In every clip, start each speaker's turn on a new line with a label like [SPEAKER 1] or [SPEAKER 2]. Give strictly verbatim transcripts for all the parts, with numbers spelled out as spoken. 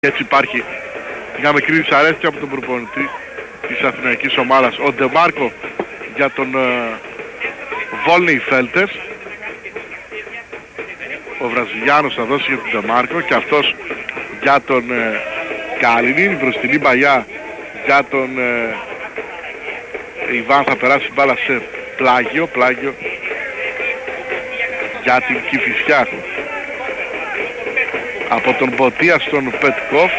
[SPEAKER 1] Έτσι υπάρχει μια μικρή δυσαρέσκεια από τον προπονητή της αθηναϊκής ομάδας, ο Ντεμάρκο, για τον uh, Βόλνεϊ Φέλτες. Ο Βραζιλιάνος θα δώσει για τον Ντεμάρκο και αυτός για τον uh, Κάλινιν. Μπροστινή μπαλιά για τον uh, Ιβάν, θα περάσει μπάλα σε πλάγιο, πλάγιο για την Κηφισιά. Από τον Μποτία στον Πετκόφ.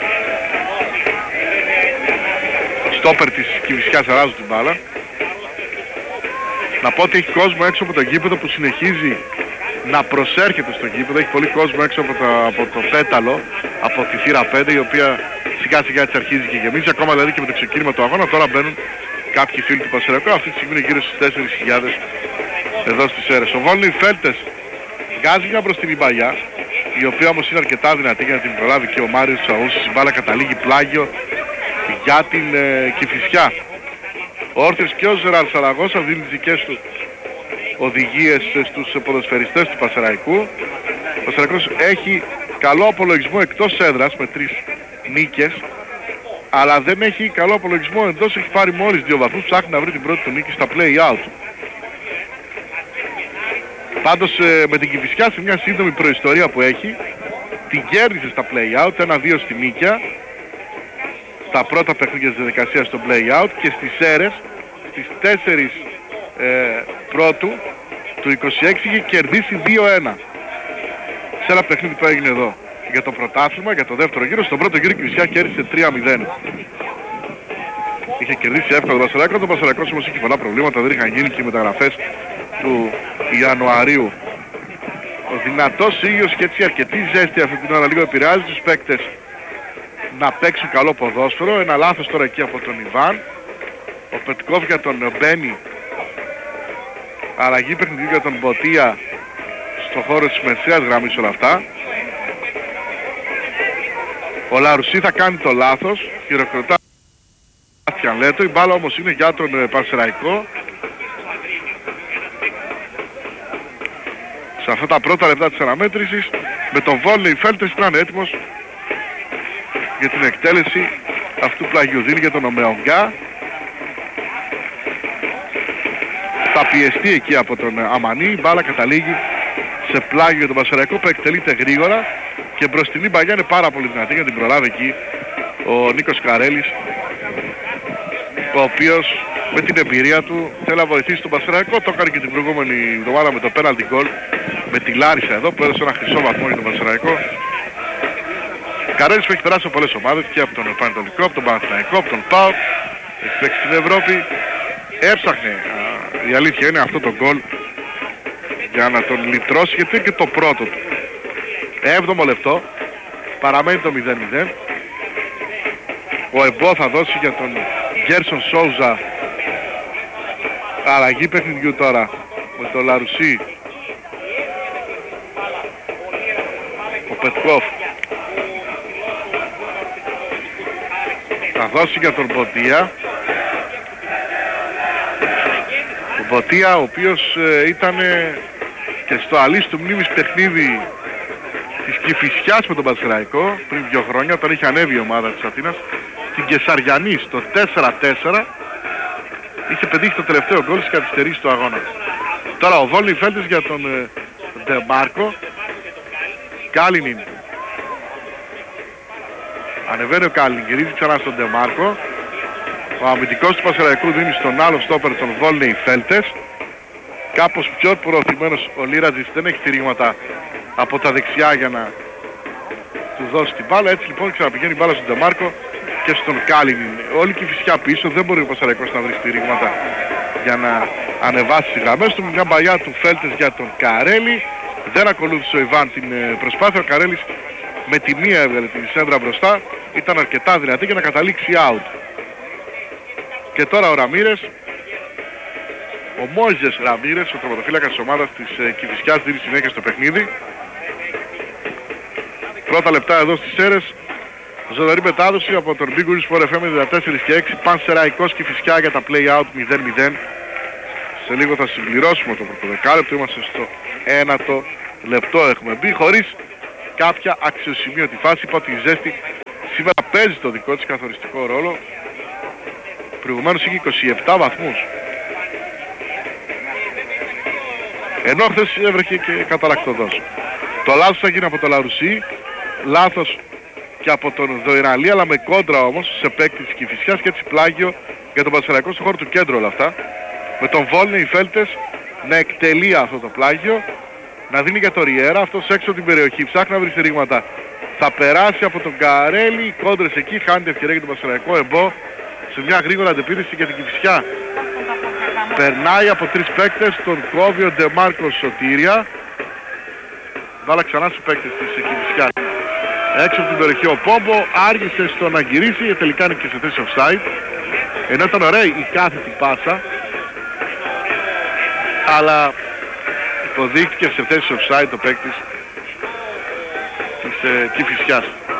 [SPEAKER 1] Στόπερ της Κηφισιάς αράζουν την μπάλα. Να πω ότι έχει κόσμο έξω από το γήπεδο που συνεχίζει να προσέρχεται στο γήπεδο. Έχει πολύ κόσμο έξω από το, από το πέταλο, από τη θύρα πέντε, η οποία σιγά σιγά έτσι αρχίζει και γεμίζει. Ακόμα δηλαδή και με το ξεκίνημα του αγώνα. Τώρα μπαίνουν κάποιοι φίλοι του Πασεραϊκού. Αυτή τη στιγμή είναι γύρω στις τέσσερις χιλιάδες εδώ στις Σέρρες. Ο Βόλνεϊ Φέλτες βγάζει μια μπροστινή μπαλιά, η οποία όμως είναι αρκετά δυνατή για να την προλάβει και ο Μάριος Τσαούσης. Η μπάλα καταλήγει πλάγιο για την ε, Κηφισιά. Ο Όρθιος και ο Ζεράλ Σαραγώσα δίνει τις δικές του οδηγίες στους ποδοσφαιριστές του Πασεραϊκού. Ο Πασεραϊκός έχει καλό απολογισμό εκτός έδρας με τρεις νίκες, αλλά δεν έχει καλό απολογισμό εντός, έχει πάρει μόλις δύο βαθμούς, ψάχνει να βρει την πρώτη του νίκη στα play-out. Πάντως με την Κηφισιά, σε μια σύντομη προϊστορία που έχει, την κέρδισε στα play-out, ένα δύο στη Νίκαια, στα πρώτα παιχνίδια της διαδικασίας στο play-out, και στις Σέρρες στις τέσσερις ε, πρώτου του είκοσι έξι είχε κερδίσει δύο ένα σε ένα παιχνίδι που έγινε εδώ για το πρωτάθλημα, για το δεύτερο γύρο. Στον πρώτο γύρο η Κηφισιά κέρδισε τρία μηδέν. Είχε κερδίσει εύκολα το Πασεραϊκό. Το Πασεραϊκός όμως είχε πολλά προβλήματα, δεν είχαν γίνει και οι μεταγραφές του Ιανουαρίου. Ο δυνατός ήλιος και έτσι αρκετή ζέστη αυτή την ώρα λίγο επηρεάζει τους παίκτες να παίξουν καλό ποδόσφαιρο. Ένα λάθος τώρα εκεί από τον Ιβάν. Ο Πετκόφ για τον Μπένι. Αλλαγή παιχνιδιού για τον Μποτία στο χώρο της μεσαίας γραμμής όλα αυτά. Ο Λαρουσί θα κάνει το λάθος. Χειροκροτά Φιανλέτο. Η μπάλα όμως είναι για τον Πασεραϊκό. Σε αυτά τα πρώτα λεπτά της αναμέτρησης, με τον Βόλνεϊ Φέλτες να είναι έτοιμος για την εκτέλεση αυτού του πλαγιουδίνη για τον Ομεογκά. Θα πιεστεί εκεί από τον Αμανί, η μπάλα καταλήγει σε πλάγιο για τον Πασεραϊκό που εκτελείται γρήγορα και μπροστινή μπαλιά είναι πάρα πολύ δυνατή για την προλάβει εκεί ο Νίκος Καρέλης, ο οποίος με την εμπειρία του θέλει να βοηθήσει τον Πασεραϊκό. Το έκανε και την προηγούμενη εβδομάδα με το penalty goal με τη Λάρισα εδώ που έδωσε ένα χρυσό βαθμό για τον Πασεραϊκό. Καρέλης που έχει περάσει από πολλές ομάδες, και από τον Πανετολικό, από τον Παναθηναϊκό, από τον ΠΑΟΚ, έχει παίξει στην Ευρώπη. Έψαχνε, α, η αλήθεια είναι, αυτό το γκολ για να τον λυτρώσει, γιατί είναι και το πρώτο του. Έβδομο λεπτό, παραμένει το μηδέν μηδέν. Ο Εμπό θα δώσει για τον Γκέρσον Σόουζα. Αλλαγή παιχνιδιού τώρα με τον Λαρουσί. Ο Πετκόφ θα δώσει για τον Μποτία. Ο Μποτία, ο οποίος ε, ήταν και στο αλής του μνήμης παιχνίδι της Κηφισιάς με τον Πασεραϊκό πριν δύο χρόνια, όταν είχε ανέβει η ομάδα της Αθήνας, την Κεσαριανή στο τέσσερα τέσσερα. Είχε πετύχει το τελευταίο γκολ στις καθυστερήσεις του αγώνα. Τώρα ο Βόλνεϊ Φέλτες για τον ε, Ντεμάρκο. Κάλινιν. Ανεβαίνει ο Κάλινιν, γυρίζει ξανά στον Ντεμάρκο. Ο αμυντικός του Πασεραϊκού δίνει στον άλλο στόπερ τον Βόλνεϊ Φέλτες. Κάπως πιο προωθημένος ο Λίρατζης, δεν έχει στηρίγματα από τα δεξιά για να του δώσει την μπάλα. Έτσι λοιπόν ξαναπηγαίνει η μπάλα στον Ντεμάρκο και στον Κάλινιν. Όλη και η Κηφισιά πίσω, δεν μπορεί ο Πασεραϊκός να βρει στηρίγματα για να ανεβάσει τις γραμμές του. Μια μπαλιά του Φέλτες για τον Καρέλη. Δεν ακολούθησε ο Ιβάν την προσπάθεια. Ο Καρέλης με τη μία έβγαλε την σέντρα μπροστά. Ήταν αρκετά δυνατή για να καταλήξει out. Και τώρα ο Ραμίρες, ο Μόιζες Ραμίρες, ο τροματοφύλακας της ομάδας της Κηφισιάς, δίνει συνέχεια στο παιχνίδι. Πρώτα λεπτά εδώ στις Σέρρες. Ζωντανή μετάδοση από τον Big Wins Sport εφ εμ ενενήντα τέσσερα και έξι. Πανσεραϊκός Κηφισιά για τα play-out μηδέν μηδέν. Σε λίγο θα συμπληρώσουμε το πρώτο δεκάλεπτο. Είμαστε στο ένατο λεπτό έχουμε μπει, χωρίς κάποια αξιοσημείωτη φάση. Είπα ότι η ζέστη σήμερα παίζει το δικό της καθοριστικό ρόλο. Προηγουμένως είχε είκοσι επτά βαθμούς. Ενώ χθες έβρεχε και καταρακτοδός. Το λάθος θα γίνει από το Λαρουσί, λάθος και από τον Δοϊραλή, αλλά με κόντρα όμως σε παίκτη της Κηφισιάς και έτσι πλάγιο για τον Πανσεραϊκό στο χώρο του κέντρου όλα αυτά. Με τον Βόλνε οι Φέλτες να εκτελεί αυτό το πλάγιο, να δίνει για το Ριέρα, αυτός έξω από την περιοχή, ψάχνει να βρει στηρίγματα. Θα περάσει από τον Καρέλη, οι κόντρες εκεί, χάνει την ευκαιρία για τον Πανσεραϊκό. Εμπό σε μια γρήγορα αντεπίθεση για την Κηφισιά. Περνάει από τρεις παίκτες, τον κόβει ο Ντεμάρκο Σωτήρια. Βάλα ξανά στους παίκτες της Κηφισιάς. Έξω από την περιοχή ο Πόμπο, άργησε στο να γυρίσει, τελικά είναι και σε θέση offside. Ενώ ήταν ωραία η κάθετη πάσα, αλλά υποδείχτηκε σε θέση offside το παίκτης της ε, Κηφισιάς.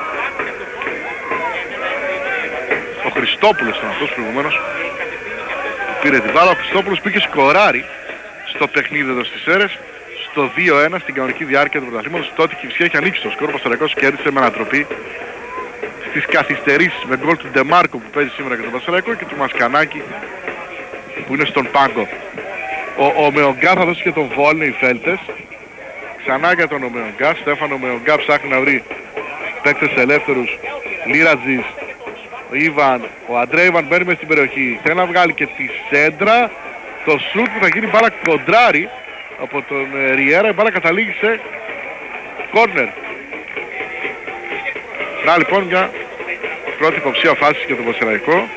[SPEAKER 1] Ο Χριστόπουλος ήταν αυτός προηγουμένως που πήρε την μπάλα. Ο Χριστόπουλος πήγε σκοράρει στο παιχνίδι εδώ στις Σέρρες, στο δύο ένα στην κανονική διάρκεια του πρωταθλήματος. Τότε η Κηφισιά είχε ανοίξει το σκορ, ο Πανσεραϊκός κέρδισε με ανατροπή στις καθυστερήσεις με γκολ του Ντεμάρκο που παίζει σήμερα για τον Πανσεραϊκό και του Μασκανάκη που είναι στον πάγκο. Ο Ομεογκά θα δώσει και τον Βόλνε οι Φέλτες. Ξανά για τον Ομεογκά. Στέφανο Ομεογκά ψάχνει να βρει παίκτες ελεύθερους. Λίρατζης, ο Ιβαν, ο Αντρέιβαν μπαίνει μες στην περιοχή. Θέλει να βγάλει και τη σέντρα. Το σουτ που θα γίνει μπάλα κοντράρι από τον Ριέρα. Η μπάλα καταλήγει σε κόρνερ. Να λοιπόν μια πρώτη υποψία φάση για τον Πανσεραϊκό.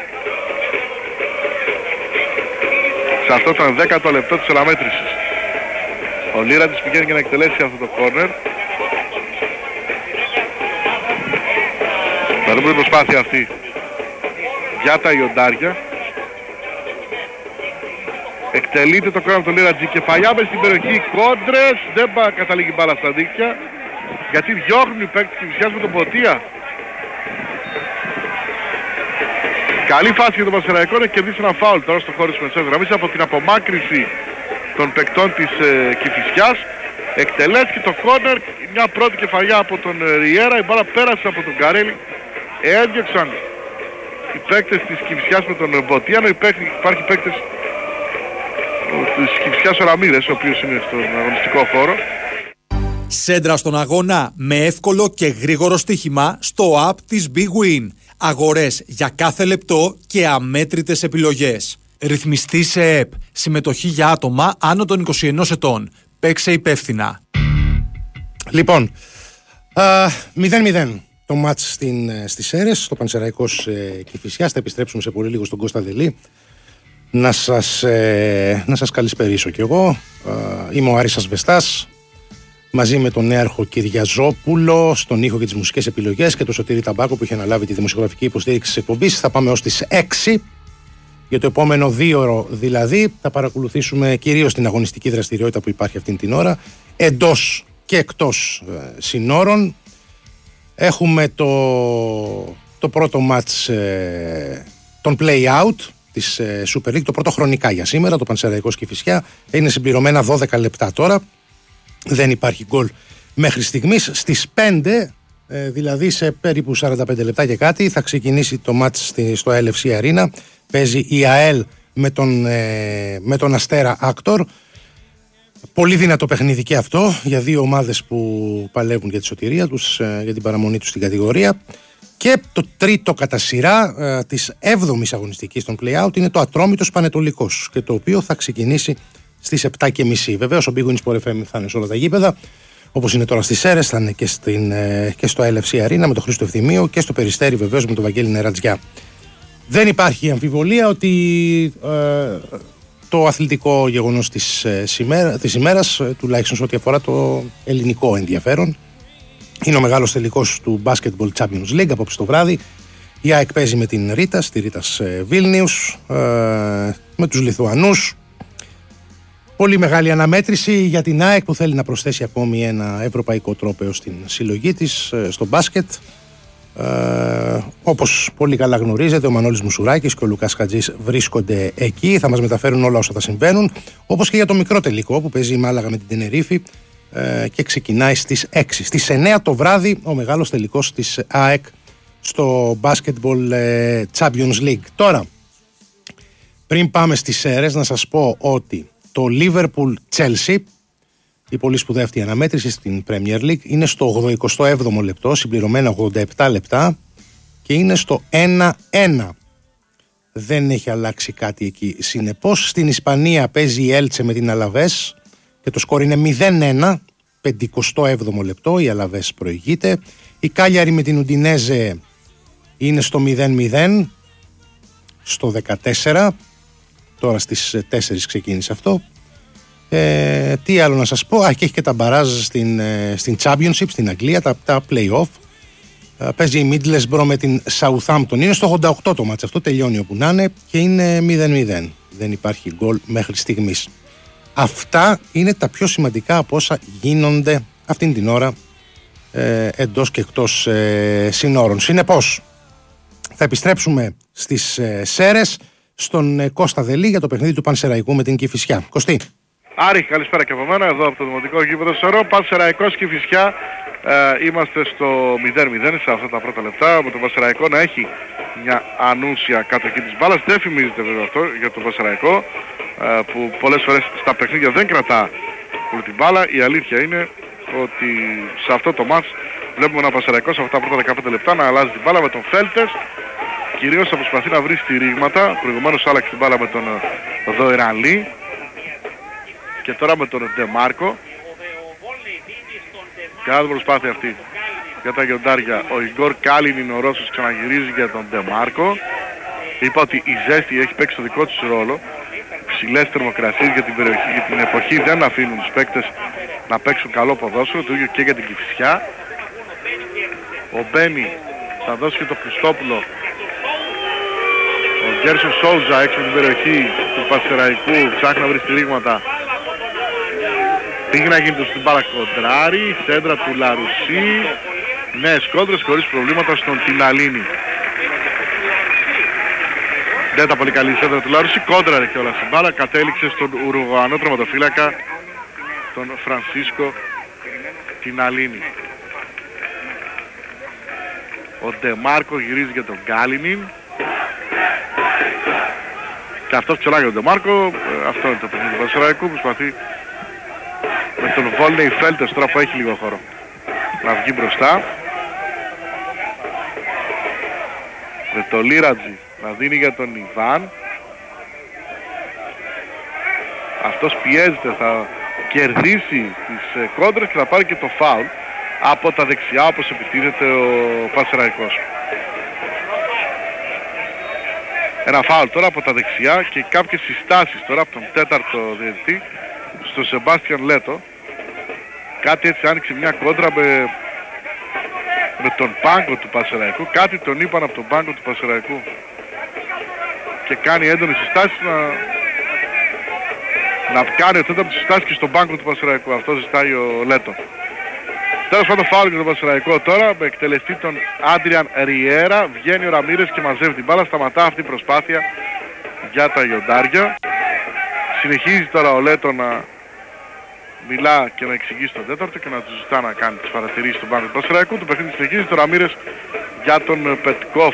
[SPEAKER 1] Σε αυτό το δέκατο λεπτό της αναμέτρησης. Ο Λίρατζης πηγαίνει για να εκτελέσει αυτό το κόρνερ. Θα δούμε την προσπάθεια αυτή για τα Ιοντάρια. Εκτελείται το κόρνερ από τον Λίρατζη. Κεφαλιά μες στην περιοχή. Κόντρες. Δεν πα, καταλήγει μπάλα στα δίκτυα. Γιατί διώχνουν οι παίκτες της Κηφισιάς με τον Ποτία. Καλή φάση για τον Πανσεραϊκό να κερδίσει ένα φάουλ τώρα στο χώρο της μεσαίας γραμμής από την απομάκρυνση των παικτών της ε, Κηφισιάς. Εκτελέστηκε το κόρνερ, μια πρώτη κεφαλιά από τον ε, Ριέρα, η μπάλα πέρασε από τον Καρέλη. Έδιωξαν οι παίκτες της Κηφισιάς με τον Μποτιάνο, υπάρχει παίκτες της Κηφισιάς ο Ραμίρες, ο οποίος είναι στον αγωνιστικό χώρο.
[SPEAKER 2] Σέντρα στον αγώνα με εύκολο και γρήγορο στοίχημα στο app της Big Win. Αγορές για κάθε λεπτό και αμέτρητες επιλογές. Ρυθμιστή σε ΕΠ. Συμμετοχή για άτομα άνω των είκοσι ενός ετών. Παίξε υπεύθυνα.
[SPEAKER 3] Λοιπόν, μηδέν μηδέν το μάτς στις Σέρρες, στο Πανσεραϊκός ε, Κηφισιάς. Θα επιστρέψουμε σε πολύ λίγο στον Κώστα Δελή. Να σας, ε, να σας καλησπερίσω κι εγώ. Ε, είμαι ο Άρης Ασβεστάς. Μαζί με τον νέαρχο Κυριαζόπουλο στον ήχο και τις μουσικές επιλογές και τον Σωτήρη Ταμπάκο που είχε αναλάβει τη δημοσιογραφική υποστήριξη της εκπομπής. Θα πάμε ως τις έξι. Για το επόμενο δύο ώρο δηλαδή θα παρακολουθήσουμε κυρίως την αγωνιστική δραστηριότητα που υπάρχει αυτήν την ώρα εντός και εκτός ε, συνόρων. Έχουμε το, το πρώτο μάτς ε, των play-out της ε, Super League, το πρώτο χρονικά για σήμερα, το Πανσεραϊκός Κηφισιά. Είναι συμπληρωμένα δώδεκα λεπτά τώρα. Δεν υπάρχει γκολ μέχρι στιγμής. Στις πέντε, ε, δηλαδή σε περίπου σαράντα πέντε λεπτά και κάτι, θα ξεκινήσει το μάτς στο ελ εφ σι Arena. Παίζει η ΑΕΛ με τον, ε, με τον Αστέρα Άκτορ. Πολύ δυνατό παιχνίδι και αυτό για δύο ομάδες που παλεύουν για τη σωτηρία τους, ε, για την παραμονή τους στην κατηγορία. Και το τρίτο κατά σειρά ε, της έβδομης αγωνιστικής των play-out είναι το Ατρόμητος Πανετολικός, και το οποίο θα ξεκινήσει στις επτά και μισή. Βεβαίως ο Big Win Sport εφ εμ θα είναι σε όλα τα γήπεδα, όπως είναι τώρα στις Σέρρες, θα είναι και, στην, ε, και στο ελ εφ σι Arena με τον Χρήστο Ευθυμίου και στο Περιστέρι βεβαίως με τον Βαγγέλη Νερατζιά. Δεν υπάρχει αμφιβολία ότι ε, το αθλητικό γεγονός της, ε, σημέρα, της ημέρας, ε, τουλάχιστον σε ό,τι αφορά το ελληνικό ενδιαφέρον, είναι ο μεγάλος τελικός του Basketball Champions League απόψε το βράδυ. Η ΑΕΚ παίζει με την Ρίτας, τη Ρίτας ε, Βίλνιους, ε, με τους Λιθουανούς. Πολύ μεγάλη αναμέτρηση για την ΑΕΚ που θέλει να προσθέσει ακόμη ένα ευρωπαϊκό τρόπαιο στην συλλογή της ε, στο μπάσκετ. Ε, όπως πολύ καλά γνωρίζετε, ο Μανώλης Μουσουράκης και ο Λουκάς Χατζής βρίσκονται εκεί, θα μας μεταφέρουν όλα όσα θα συμβαίνουν, όπως και για το μικρό τελικό που παίζει η Μάλαγα με την Τενερίφη ε, και ξεκινάει στις έξι. Στις εννέα το βράδυ ο μεγάλος τελικός της ΑΕΚ στο Basketball ε, Champions League. Τώρα, πριν πάμε στις σέρες, να σας πω ότι το Liverpool Chelsea, η πολύ σπουδαία αυτή αναμέτρηση στην Premier League, είναι στο ογδοηκοστό έβδομο λεπτό, συμπληρωμένα ογδόντα επτά λεπτά, και είναι στο ένα ένα. Δεν έχει αλλάξει κάτι εκεί. Συνεπώς στην Ισπανία παίζει η Έλτσε με την Αλαβές και το σκορ είναι μηδέν ένα, πενηκοστό έβδομο λεπτό, η Αλαβές προηγείται. Η Κάλιαρη με την Ουντινέζε είναι στο μηδέν μηδέν, στο δεκατέσσερα. Τώρα στις τέσσερις ξεκίνησε αυτό. Ε, τι άλλο να σας πω? Α, και έχει και τα μπαράζ στην, στην Championship στην Αγγλία, τα, τα play-off. Ε, παίζει η Middlesbrough με την Southampton. Είναι στο ογδόντα οκτώ το μάτς, αυτό τελειώνει όπου να είναι και είναι μηδέν μηδέν. Δεν υπάρχει γκολ μέχρι στιγμής. Αυτά είναι τα πιο σημαντικά από όσα γίνονται αυτήν την ώρα ε, εντός και εκτός ε, συνόρων. Συνεπώς, θα επιστρέψουμε στις ε, σέρες στον ε, Κώστα Δελή για το παιχνίδι του Πανσεραϊκού με την Κηφισιά. Κωστή.
[SPEAKER 1] Άρη, καλησπέρα και από μένα, εδώ από το Δημοτικό Γήπεδο Σωρό. Πανσεραϊκός Κηφισιά. Ε, είμαστε στο μηδέν μηδέν σε αυτά τα πρώτα λεπτά. Με τον Πανσεραϊκό να έχει μια ανούσια κατοχή της μπάλας. Δεν φημίζεται βέβαια αυτό για τον Πανσεραϊκό, ε, που πολλές φορές στα παιχνίδια δεν κρατά όλη την μπάλα. Η αλήθεια είναι ότι σε αυτό το μάτς βλέπουμε ένα Πανσεραϊκό σε αυτά τα πρώτα δεκαπέντε λεπτά να αλλάζει την μπάλα με τον Φέλτες. Κυρίως θα προσπαθεί να βρει στηρίγματα. Προηγουμένως άλλαξε την μπάλα με τον Δοερανλή. Και τώρα με τον Ντεμάρκο. Κατά την προσπάθεια αυτή για τα γιοντάρια, ο Ιγκόρ Κάλινιν, ο Ρώσος, ξαναγυρίζει για τον Ντεμάρκο. Είπα ότι η ζέστη έχει παίξει το δικό της ρόλο. Ψηλές θερμοκρασίες για την περιοχή, για την εποχή δεν αφήνουν τους παίκτες να παίξουν καλό ποδόσφαιρο, το ίδιο και για την Κηφισιά. Ο Μπένι θα δώσει και το Χριστόπουλο. Ο Γκέρσον Σόουζα έξω από την περιοχή του Πανσεραϊκού ψάχνει να βρει στηρίγματα. Πήγε να γίνει το στην μπάλα κοντράρι, σέντρα του Λαρουσί. Νέες κόντρες χωρίς προβλήματα στον Τιναλίνη. Δεν ήταν πολύ καλή η σέντρα του Λαρουσί, κόντραρε και όλα στην μπάλα. Κατέληξε στον Ουρουγουανό τροματοφύλακα, τον Φρανσίσκο Τιναλίνη. Ο Ντεμάρκο γυρίζει για τον Γκάλινιν. Και αυτός ψηλά για τον Ντεμάρκο. Αυτό είναι το παιχνίδι του Πανσεραϊκού. Προσπαθεί με τον Βόλνεϊ Φέλτες τώρα που έχει λίγο χώρο να βγει μπροστά. Με το Λίρατζι να δίνει για τον Ιβάν. Αυτός πιέζεται, θα κερδίσει τις ε, κόντρες και θα πάρει και το φάουλ από τα δεξιά όπως επιτίθεται ο Πανσεραϊκός. Ένα φάουλ τώρα από τα δεξιά και κάποιες συστάσεις τώρα από τον τέταρτο διαιτητή στον Σεμπάστιαν Λέτο. Κάτι έτσι άνοιξε μια κόντρα με, με τον πάγκο του Πανσεραϊκού. Κάτι τον είπαν από τον πάγκο του Πανσεραϊκού και κάνει έντονες συστάσεις να, να κάνει ο τέταρτος συστάσεις και στον πάγκο του Πανσεραϊκού. Αυτό ζητάει ο Λέτο. Τέλος πάντων φάουλ για τον Πανσεραϊκό τώρα με εκτελεστή τον Άντριαν Ριέρα. Βγαίνει ο Ραμίρες και μαζεύει την μπάλα. Σταματά αυτή η προσπάθεια για τα γιοντάρια. Συνεχίζει τώρα ο Λέτο να μιλά και να εξηγεί στον τέταρτο και να του ζητά να κάνει τις παρατηρήσεις στον πάγκο του Πανσεραϊκού. Το παιχνίδι συνεχίζει, το Ραμίρες για τον Πετκόφ.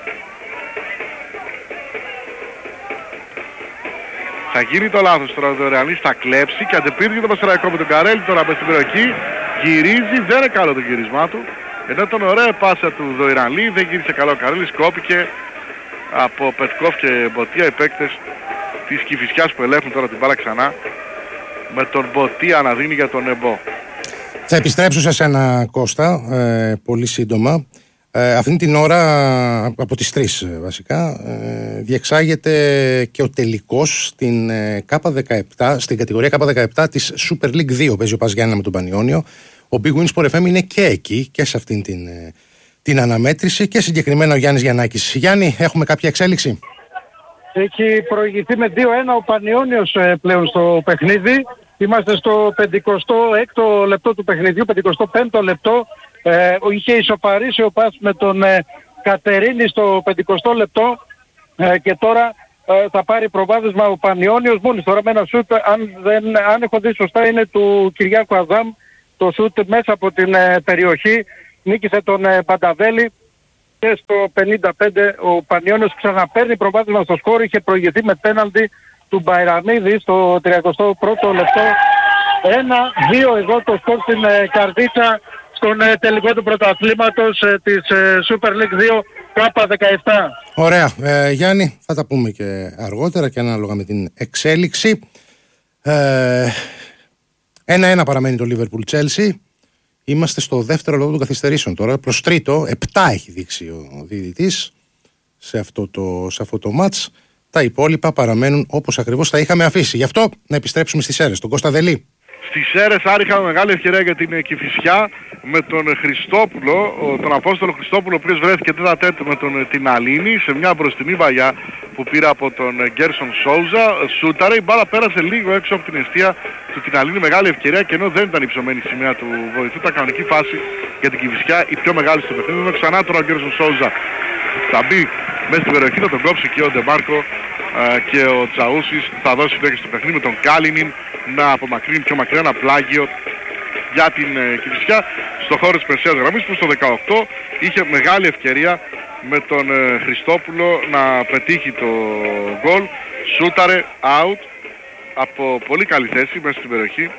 [SPEAKER 1] Θα γίνει το λάθος τώρα, ο Ρεαλής θα κλέψει και αντεπήρθηκε τον Πανσεραϊκό με τον Καρέλη τώρα μες στην περιοχή. Γυρίζει, δεν είναι καλό το γυρισμά του. Ενώ τον ωραία πάσα του Δοϊρανλή δεν γύρισε καλό ο Καρέλης, κόπηκε από Πετκόφ και Μποτία, οι παίκτες της Κηφισιάς που ελέγχουν τώρα την μπάλα ξανά με τον Μποτία να δίνει για τον Εμπό.
[SPEAKER 3] Θα επιστρέψω σε σένα Κώστα ε, πολύ σύντομα. Ε, αυτήν την ώρα από τις τρεις βασικά ε, διεξάγεται και ο τελικός στην, ε, K δεκαεπτά, στην κατηγορία K δεκαεπτά της Super League δύο. Παίζει ο Πας Γιάννενα με τον Πανιόνιο. Ο Big Win Sport εφ εμ είναι και εκεί και σε αυτήν την, ε, την αναμέτρηση και συγκεκριμένα ο Γιάννης Γιαννάκης. Γιάννη, έχουμε κάποια εξέλιξη?
[SPEAKER 4] Έχει προηγηθεί με δύο ένα ο Πανιόνιος ε, πλέον στο παιχνίδι. Είμαστε στο πενηκοστό έκτο λεπτό του παιχνιδιού, πενηκοστό πέμπτο λεπτό. Ε, είχε ισοπαρίσει ο Πας με τον ε, Κατερίνη στο πενηκοστό λεπτό ε, και τώρα ε, θα πάρει προβάδισμα ο Πανιόνιος μόλις τώρα με ένα σούτ, αν, δεν, αν έχω δει σωστά, είναι του Κυριάκου Αδάμ, το σούτ μέσα από την ε, περιοχή, νίκησε τον ε, Πανταβέλη και στο πενήντα πέντε ο Πανιόνιος ξαναπαίρνει προβάδισμα στο σκόρ, είχε προηγηθεί με πέναλτι του Μπαϊραμίδη στο τριακοστό πρώτο λεπτό. ένα δύο εδώ το σκορ στην ε, Καρδίτσα στον ε, τελικό του πρωταθλήματος ε, της ε, Super League δύο Κάπα δεκαεπτά.
[SPEAKER 3] Ωραία. Ε, Γιάννη, θα τα πούμε και αργότερα και ανάλογα με την εξέλιξη. Ε, ένα-ένα παραμένει το Liverpool Chelsea. Είμαστε στο δεύτερο λόγο των καθυστερήσεων τώρα. Προς τρίτο, επτά έχει δείξει ο διαιτητής σε αυτό το, σε αυτό το μάτς. Τα υπόλοιπα παραμένουν όπως ακριβώς τα είχαμε αφήσει. Γι' αυτό να επιστρέψουμε στις αίρες. Τον Κώστα Δελή.
[SPEAKER 1] Στις αίρες Άρη είχαμε μεγάλη ευκαιρία για την Κηφισιά με τον Χριστόπουλο, τον Απόστολο Χριστόπουλο, ο οποίος βρέθηκε τέτα τέτα με τον Τιναλίνη σε μια μπροστινή βαγιά που πήρε από τον Γκέρσον Σόουζα. Σούταρε, η μπάλα πέρασε λίγο έξω από την εστία του Τιναλίνη, μεγάλη ευκαιρία, και ενώ δεν ήταν υψωμένη η σημαία του βοηθού, ήταν κανονική φάση για την Κηφισιά, η πιο μεγάλη στο παιχνίδι. Ενώ ξανά τώρα ο Γκέρσον Σόουζα θα μπει μέσα στην περιοχή, θα τον κόψει και ο Ντεμάρκο και ο Τσαούσης, θα δώσει συνέχεια στο παιχνίδι με τον Κάλινιν να απομακρύνει πιο μακριά ένα πλάγιο για την ε, Κηφισιά στο χώρο της μεσαίας γραμμής, που στο δεκαοκτώ είχε μεγάλη ευκαιρία με τον ε, Χριστόπουλο να πετύχει το γκολ. Σούταρε out από πολύ καλή θέση μέσα στην περιοχή.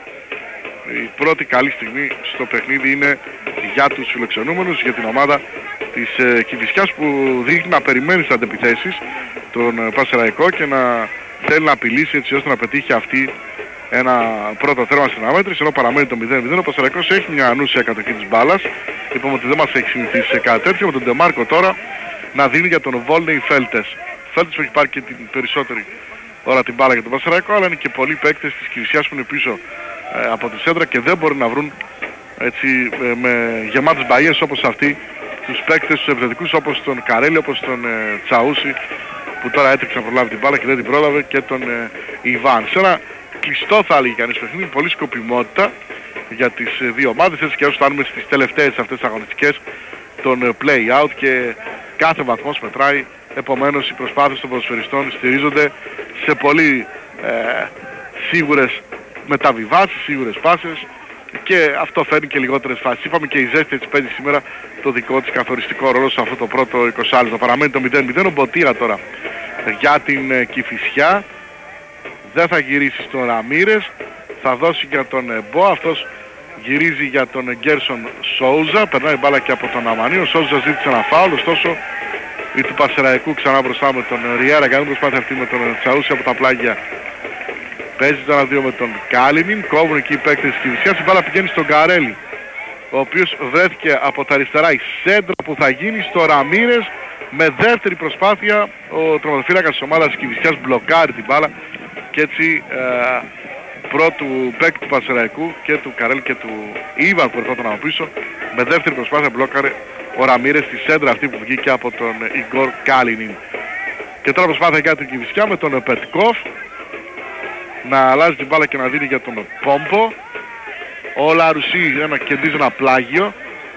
[SPEAKER 1] Η πρώτη καλή στιγμή στο παιχνίδι είναι για τους φιλοξενούμενους, για την ομάδα της ε, Κηφισιάς, που δείχνει να περιμένει στις αντεπιθέσεις τον ε, Πασεραϊκό και να θέλει να απειλήσει έτσι ώστε να πετύχει αυτή ένα πρώτο τέρμα στην αναμέτρηση, ενώ παραμένει το μηδέν μηδέν. Ο Πασεραϊκός έχει μια ανούσια κατοχή της μπάλας. Είπαμε ότι δεν μας έχει συνηθίσει σε κάτι τέτοιο. Με τον Ντεμάρκο τώρα να δίνει για τον Βόλνεϊ Φέλτες. Φέλτες που έχει πάρει και την περισσότερη ώρα την μπάλα για τον Πασεραϊκό, αλλά είναι και πολλοί παίκτες της Κηφισιάς που είναι πίσω ε, από τη σέντρα και δεν μπορεί να βρουν έτσι ε, με γεμάτες μπαγιές όπως αυτή τους παίκτες τους επιθετικούς, όπως τον Καρέλη, όπως τον ε, Τσαούσι, που τώρα έτρεξε να προλάβει την μπάλα και δεν την πρόλαβε, και τον ε, Ιβάν. Σε ένα κλειστό θα έλεγε κανείς παιχνίδι, πολύ σκοπιμότητα για τις δύο ομάδες, έτσι και όσο φτάνουμε στις τελευταίες αυτές αγωνιστικές των play-out και κάθε βαθμός μετράει. Επομένως οι προσπάθειες των ποδοσφαιριστών στηρίζονται σε πολύ ε, σίγουρες μεταβιβάσεις, σίγουρες πάσες, και αυτό φέρνει και λιγότερες φάσεις. Είπαμε και η ζέστη έτσι παίζει σήμερα το δικό της καθοριστικό ρόλο σε αυτό το πρώτο είκοσι λεπτό. Παραμένει το μηδέν μηδέν. Ο Μποτία τώρα για την ε, Κηφισιά δεν θα γυρίσει στον Ραμίρες, θα δώσει για τον Μπο, αυτός γυρίζει για τον Γκέρσον Σόουζα, περνάει μπάλα και από τον Αμανί. Ο Σόουζα ζήτησε ένα φάουλ, ωστόσο η του Πασεραϊκού ξανά μπροστά με τον Ριέρα, κάνει προσπάθεια αυτή με τον Τσαούσι από τα πλάγια. Παίζει το ένα δύο με τον Κάλινιν, κόβουν εκεί οι παίκτες της Κηφισιάς, η μπάλα πηγαίνει στον Καρέλη, ο οποίος βρέθηκε από τα αριστερά, η σέντρα που θα γίνει στο Ραμίρες. Με δεύτερη προσπάθεια ο τροματοφύλακας της ομάδας της Κηφισιάς μπλοκάρει την μπάλα, και έτσι ε, πρώτου παίκτη του Πασεραϊκού και του Καρέλ και του Ήβαν που ερχόταν από πίσω, με δεύτερη προσπάθεια μπλόκαρε ο Ραμίρες στη σέντρα αυτή που βγήκε από τον Ιγκόρ Κάλινιν. Και τώρα προσπάθεια για την Κηφισιά με τον Πετκόφ να αλλάζει την μπάλα και να δίνει για τον Πόμπο. Ο Λαρουσί ένα, κερδίζει ένα πλάγιο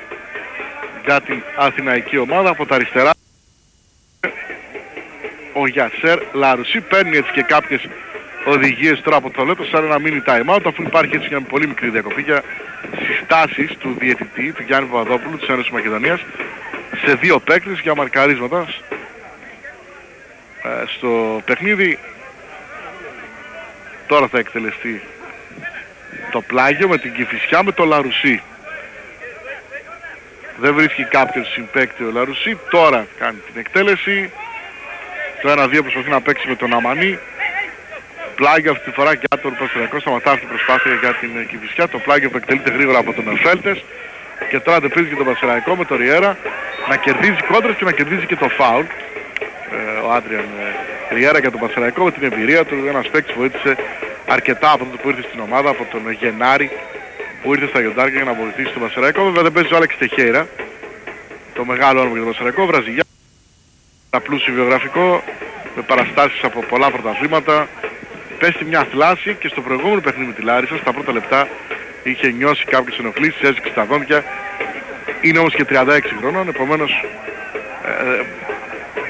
[SPEAKER 1] για την αθηναϊκή ομάδα από τα αριστερά. Ο Γιασέρ Λαρουσί παίρνει έτσι και κάποιες οδηγίες τώρα από το λεπτό σαν ένα mini time out, αφού υπάρχει έτσι μια πολύ μικρή διακοπή για συστάσεις του διαιτητή, του Γιάννη Παπαδόπουλου της Ένωσης Μακεδονίας, σε δύο παίκτες για μαρκαρίσματα ε, στο παιχνίδι. Τώρα θα εκτελεστεί το πλάγιο με την Κηφισιά με το Λαρουσί. Δεν βρίσκει κάποιον συμπαίκτη ο Λαρουσί, τώρα κάνει την εκτέλεση. Το ένα δύο προσπαθεί να παίξει με τον Αμανί. Πλάγιο αυτή τη φορά για τον Πασεραϊκό, σταματά αυτή την προσπάθεια για την Κηφισιά. Το πλάγιο που εκτελείται γρήγορα από τον Εφέλτες. Και τώρα αντεπίζει και τον Πασεραϊκό με τον Ριέρα να κερδίζει κόντρες και να κερδίζει και το φάουλ. Ε, ο Άντριαν ε, Ριέρα για τον Πασεραϊκό με την εμπειρία του. Ένας παίκτης βοήθησε αρκετά από τότε που ήρθε στην ομάδα, από τον Γενάρη που ήρθε στα Γιοντάρια για να βοηθήσει τον Πασεραϊκό. Βέβαια δεν παίζει ο Άλεξ Τεχέιρα, το μεγάλο όνομα για τον Πασεραϊκό. Βραζιλιά, πλούσιο βιογραφικό, με παραστάσεις από πολλά πρωταθλήματα. Πέστη μια θλάση και στο προηγούμενο παιχνίδι με τη Λάρισα, στα πρώτα λεπτά είχε νιώσει κάποιες ενοχλήσεις, έζηξε στα δόντια. Είναι όμως και τριάντα έξι χρόνων, επομένως ε,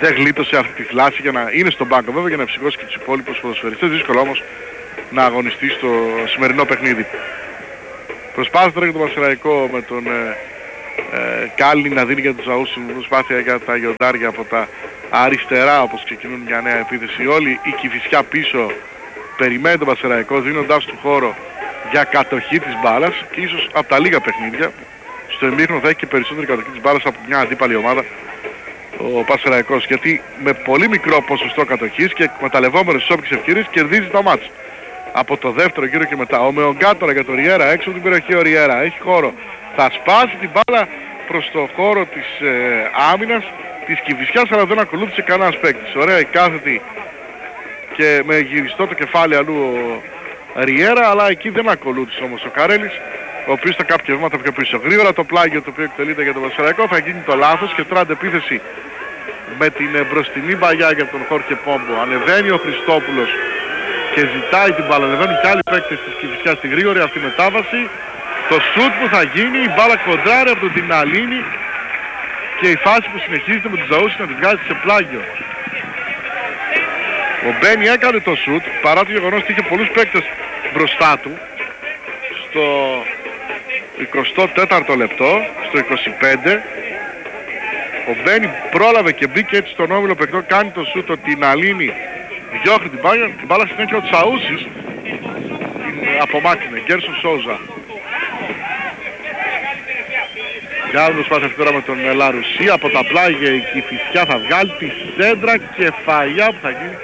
[SPEAKER 1] δεν γλίτωσε αυτή τη θλάση για να είναι στον πάγκο βέβαια για να ευσηκώσει και τους υπόλοιπους ποδοσφαιριστές. Δύσκολο όμως να αγωνιστεί στο σημερινό παιχνίδι. Προσπάθησε τώρα για τον Πανσεραϊκό με τον ε, ε, Κάλλη να δίνει για τους Ζαούς προσπάθεια για τα γιοντάρια από τα αριστερά όπως ξεκινούν μια νέα επίθεση. Όλοι η Κηφισιά πίσω περιμένει τον Πανσεραϊκό δίνοντάς του χώρο για κατοχή της μπάλας και ίσως από τα λίγα παιχνίδια στο ημίχρονο θα έχει και περισσότερη κατοχή της μπάλας από μια αντίπαλη ομάδα ο Πανσεραϊκός, γιατί με πολύ μικρό ποσοστό κατοχής και εκμεταλλευόμενος τις όποιες ευκαιρίες κερδίζει τα μάτς. Από το δεύτερο γύρο και μετά ο Μεογκά τώρα για τον Ριέρα έξω από την περιοχή, ο Ριέρα έχει χώρο, θα σπάσει την μπάλα προς το χώρο της ε, άμυνας της Κηφισιάς, αλλά δεν ακολούθησε κανένας παίκτης. Ωραία η κάθετη και με γυριστό το κεφάλι αλλού ο Ριέρα, αλλά εκεί δεν ακολούθησε όμως ο Καρέλης, ο οποίος θα κάποια βήματα πιο πίσω. Γρήγορα το πλάγιο το οποίο εκτελείται για τον Πανσεραϊκό θα γίνει το λάθος και τώρα αντεπίθεση με την μπροστινή μπαγιά για τον Χόρχε Πόμπο. Ανεβαίνει ο Χριστόπουλος και ζητάει την μπάλα. Ανεβαίνουν και άλλοι παίκτες της Κηφισιάς στη γρήγορη αυτή μετάβαση. Το σουτ που θα γίνει, η μπάλα κοντράρει από την Αλίνη και η φάση που συνεχίζεται με τους Ζαούς να τη βγάζει σε πλάγιο. Ο Μπένι έκανε το σουτ παρά το γεγονός ότι είχε πολλούς παίκτες μπροστά του στο εικοστό τέταρτο λεπτό, στο είκοσι πέντε. Ο Μπένι πρόλαβε και μπήκε έτσι στον όμιλο παικτό, κάνει το σούτ, ότι την Αλίνη διώχνει την μπάλα, την μπάλα συνέχεια ο Τσαούσης την απομάκρυνε, Γκέρσον Σόουζα. Για άλλο προσπάθεια αυτή τώρα με τον Λαρουσί, από τα πλάγια η Κηφισιά θα βγάλει τη σέντρα κεφαλιά που θα γίνει.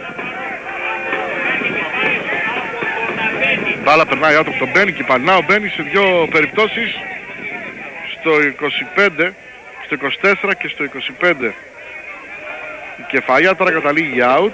[SPEAKER 1] Μπάλα περνάει άτομο από τον Μπένι και παλινά ο Μπένι σε δύο περιπτώσεις, στο είκοσι πέντε, στο είκοσι τέσσερα και στο είκοσι πέντε. Η κεφαλιά τώρα καταλήγει out.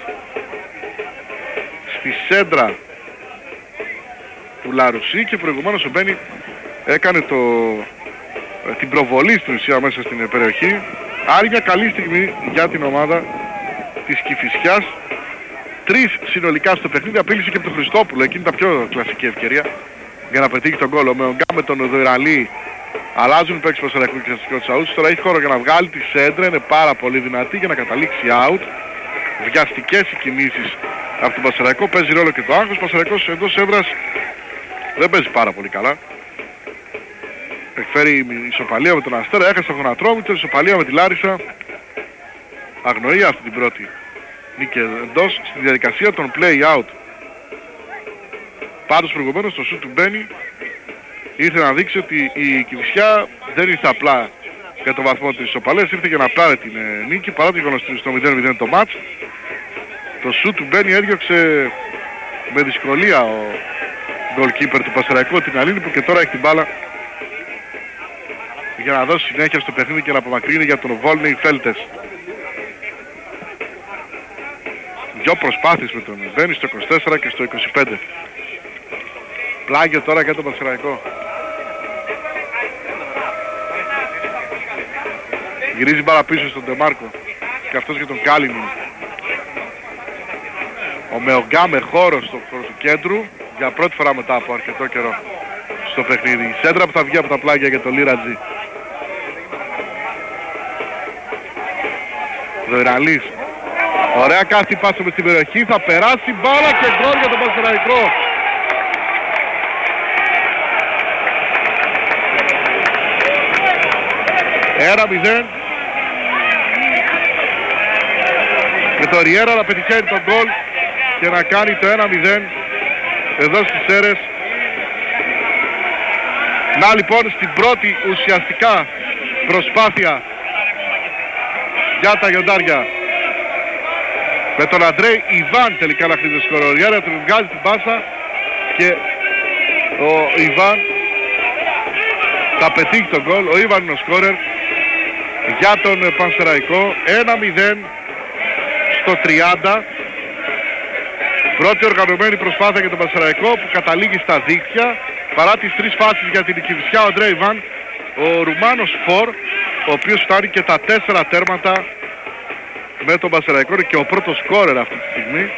[SPEAKER 1] Στη σέντρα του Λαρουσί και προηγουμένως ο Μπένι έκανε το, την προβολή στην ουσία μέσα στην περιοχή. Άλλη μια καλή στιγμή για την ομάδα της Κηφισιάς. Τρεις συνολικά στο παιχνίδι, απείλησε και από τον Χριστόπουλο, εκείνη τα πιο κλασική ευκαιρία για να πετύχει τον γκολ. Ο Μεογκά με τον Δωραλή αλλάζουν παίκτες Πανσεραϊκού και αστικό της Αούτς. Τώρα έχει χώρο για να βγάλει τη σέντρα, είναι πάρα πολύ δυνατή για να καταλήξει out. Βιαστικές οι κινήσεις από τον Πανσεραϊκό, παίζει ρόλο και το άγχος. Ο Πανσεραϊκός εντός έδρας δεν παίζει πάρα πολύ καλά. Εκφέρει ισοπαλία με τον Αστέρα, έχασε τον Ατρόμητο, ισοπαλία με τη Λάρισα. Αγνοεί αυτή την πρώτη νίκη εντός στη διαδικασία των play-out. Πάντως προηγουμένως το σουτ του Μπένι ήρθε να δείξει ότι η Κηφισιά δεν ήρθε απλά για το βαθμό της ισοπαλίας, ήρθε για να πάρει την ε, νίκη παρά το γεγονός στο μηδέν μηδέν το μάτς. Το σουτ του Μπένι έδιωξε με δυσκολία ο goalkeeper του Πανσεραϊκού την Αλίνη, που και τώρα έχει την μπάλα για να δώσει συνέχεια στο παιχνίδι και να απομακρύνει για τον Βόλνεϊ Φέλτες. Δυο προσπάθειες με τον Μπένι στο είκοσι τέσσερα και στο είκοσι πέντε. Πλάγιο τώρα για τον Πανσεραϊκό. Γυρίζει μπάλα πίσω στον Ντεμάρκο και αυτός για τον Κάλινι. Ο Μεογκά με χώρο στο χώρο του κέντρου για πρώτη φορά μετά από αρκετό καιρό στο παιχνίδι. Η σέντρα που θα βγει από τα πλάγια για τον Λίρατζι. Δωραλής. Ωραία κάθη πάσα με στην περιοχή, θα περάσει μπάλα και γκολ για τον Πανσεραϊκό. ένα μηδέν. Με το Ριέρα να πετυχαίνει τον γκολ και να κάνει το ένα μηδέν εδώ στις Σέρρες. Να λοιπόν στην πρώτη ουσιαστικά προσπάθεια για τα γιοντάρια. Με τον Αντρέι Ιβάν τελικά να χτίζει το σκορ. Ο Ριέρα του βγάζει την πάσα και ο Ιβάν θα πετύχει τον γκολ. Ο Ιβάν είναι ο σκόρερ για τον Πανσεραϊκό. ένα μηδέν στο τριάντα. Πρώτη οργανωμένη προσπάθεια για τον Πανσεραϊκό που καταλήγει στα δίκτυα. Παρά τις τρεις φάσεις για την Κηφισιά, ο Αντρέι Ιβάν, ο Ρουμάνος Φορ, ο οποίος φτάνει και τα τέσσερα τέρματα με τον Πανσεραϊκό και ο πρώτος σκόρερ αυτή τη στιγμή.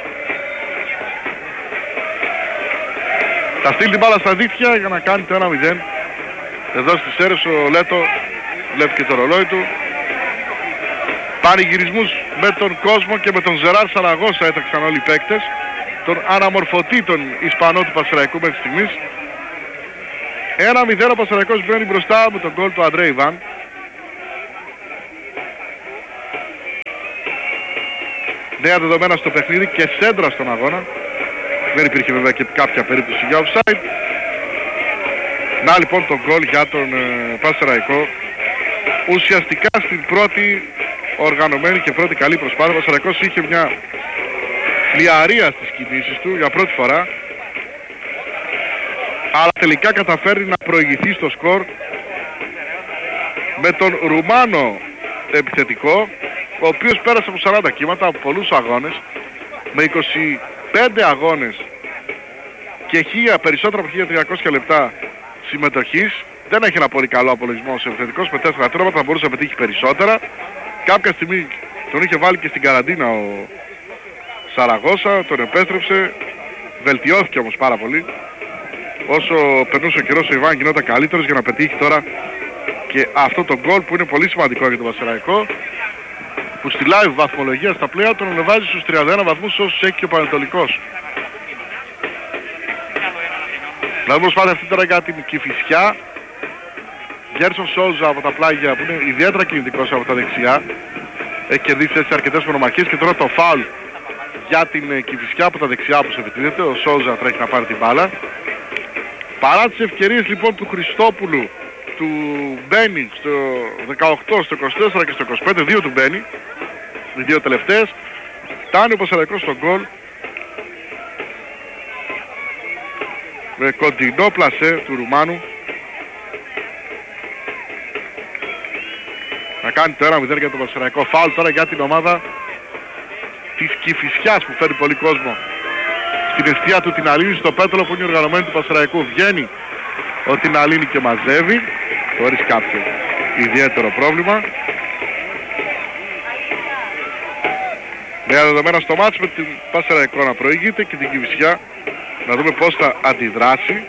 [SPEAKER 1] Θα στείλει την μπάλα στα δίκτυα για να κάνει το ένα μηδέν. Εδώ στις Σέρρες ο Λέτο βλέπει και το ρολόι του. πανηγυρισμούς με τον κόσμο και με τον Ζεράρ Σαραγώσα έτρεξαν όλοι οι παίκτες, τον αναμορφωτή τον Ισπανό του Πανσεραϊκού μέχρι στιγμής. ένα μηδέν ο Πανσεραϊκός μπαίνει μπροστά με τον γκολ του Αντρέ Ιβάν. Νέα δεδομένα στο παιχνίδι και σέντρα στον αγώνα. Δεν υπήρχε βέβαια και κάποια περίπτωση για offside. Να λοιπόν τον γκολ για τον ε, Πανσεραϊκό. Ουσιαστικά στην πρώτη οργανωμένη και πρώτη καλή προσπάθεια ο Πανσεραϊκός είχε μια φλιαρία στις κινήσεις του για πρώτη φορά, αλλά τελικά καταφέρει να προηγηθεί στο σκορ με τον Ρουμάνο επιθετικό, ο οποίος πέρασε από σαράντα κύματα, από πολλούς αγώνες, με είκοσι πέντε αγώνες και χίλια, περισσότερα από χίλια τριακόσια λεπτά συμμετοχής. Δεν έχει ένα πολύ καλό απολογισμό ως επιθετικός, με τέσσερα τρώματα θα μπορούσε να πετύχει περισσότερα. Κάποια στιγμή τον είχε βάλει και στην καραντίνα ο Σαραγώσα, τον επέστρεψε, βελτιώθηκε όμως πάρα πολύ. Όσο περνούσε ο καιρός ο Ιβάν γινόταν καλύτερος για να πετύχει τώρα και αυτό το γκολ που είναι πολύ σημαντικό για τον Πανσεραϊκό, που στη live βαθμολογία στα πλοία τον ανεβάζει στους τριάντα ένα βαθμούς όσους έχει και ο Πανετολικός. Δηλαδή προσπάθεια αυτή τώρα για την Κηφισιά. Γκέρσον Σόουζα από τα πλάγια που είναι ιδιαίτερα κινητικός από τα δεξιά. Έχει κερδίσει έτσι αρκετές μονομαχίες και τώρα το φάουλ για την Κηφισιά από τα δεξιά που σε επιτίθεται. Ο Σόουζα τρέχει να πάρει την μπάλα. Παρά τις ευκαιρίες λοιπόν του Χριστόπουλου, του Μπένι στο δεκαοκτώ, στο είκοσι τέσσερα και στο είκοσι πέντε, δύο του Μπένι, οι δύο τελευταίες, φτάνει ο Πανσεραϊκός στον γκολ με κοντινό πλασέ του Ρουμάνου να κάνει το ένα μηδέν για τον Πανσεραϊκό. Φάουλ τώρα για την ομάδα της Κηφισιάς που φέρει πολύ κόσμο στην εστία του Τιναλίνη στο πέταλο που είναι οργανωμένη του Πανσεραϊκού. Βγαίνει ο Τιναλίνη και μαζεύει χωρίς κάποιο ιδιαίτερο πρόβλημα. Νέα δεδομένα στο μάτς με την Πανσεραϊκό να προηγείται και την Κηφισιά να δούμε πώς θα αντιδράσει.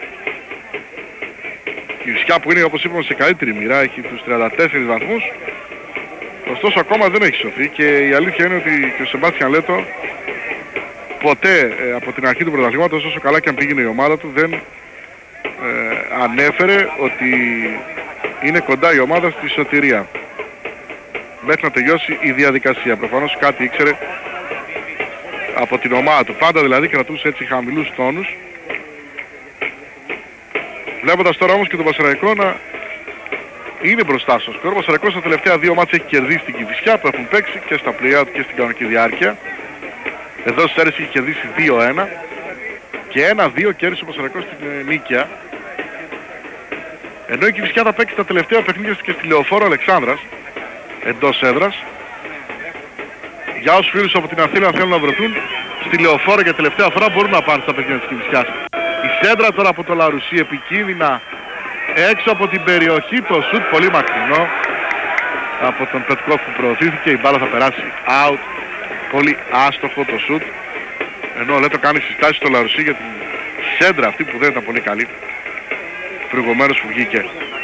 [SPEAKER 1] Η Κηφισιά που είναι, όπως είπαμε, σε καλύτερη μοίρα, έχει τους τριάντα τέσσερις βαθμούς, ωστόσο ακόμα δεν έχει σωθεί και η αλήθεια είναι ότι και ο Σεμπάστιαν Λέτο ποτέ ε, από την αρχή του πρωταθλήματος, όσο καλά και αν πήγαινε η ομάδα του, δεν ε, ανέφερε ότι είναι κοντά η ομάδα στη σωτηρία μέχρι να τελειώσει η διαδικασία. Προφανώς κάτι ήξερε από την ομάδα του. Πάντα δηλαδή κρατούσε έτσι χαμηλούς τόνους. Βλέποντας τώρα όμως και τον Πανσεραϊκό να είναι μπροστά στο σκορ. Ο Πανσεραϊκός στα τελευταία δύο μάτς έχει κερδίσει την Κηφισιά που έχουν παίξει και στα play-out και στην κανονική διάρκεια. Εδώ στις αίρες έχει κερδίσει δύο ένα και ένα δύο κέρδισε ο Πανσεραϊκός στην ε, Νίκαια. Ενώ η Κηφισιά θα παίξει τα τελευταία παιχνίδια και στη Λεωφόρο Αλεξάνδρας εντός έδρας. Για όσους φίλους από την Αθήνα θέλουν να βρεθούν στη Λεωφόρο για τελευταία φορά μπορούν να πάνε στα παιχνίδια της Κηφισιάς. Η σέντρα τώρα από το Λαρουσί επικίνδυνα έξω από την περιοχή, το σουτ πολύ μακρινό από τον Πετκόφ που προωθήθηκε, η μπάλα θα περάσει out, πολύ άστοχο το σουτ, ενώ ο Λέτο κάνει συστάσεις στο Λαρουσί για την σέντρα αυτή που δεν ήταν πολύ καλή προηγουμένως που βγήκε.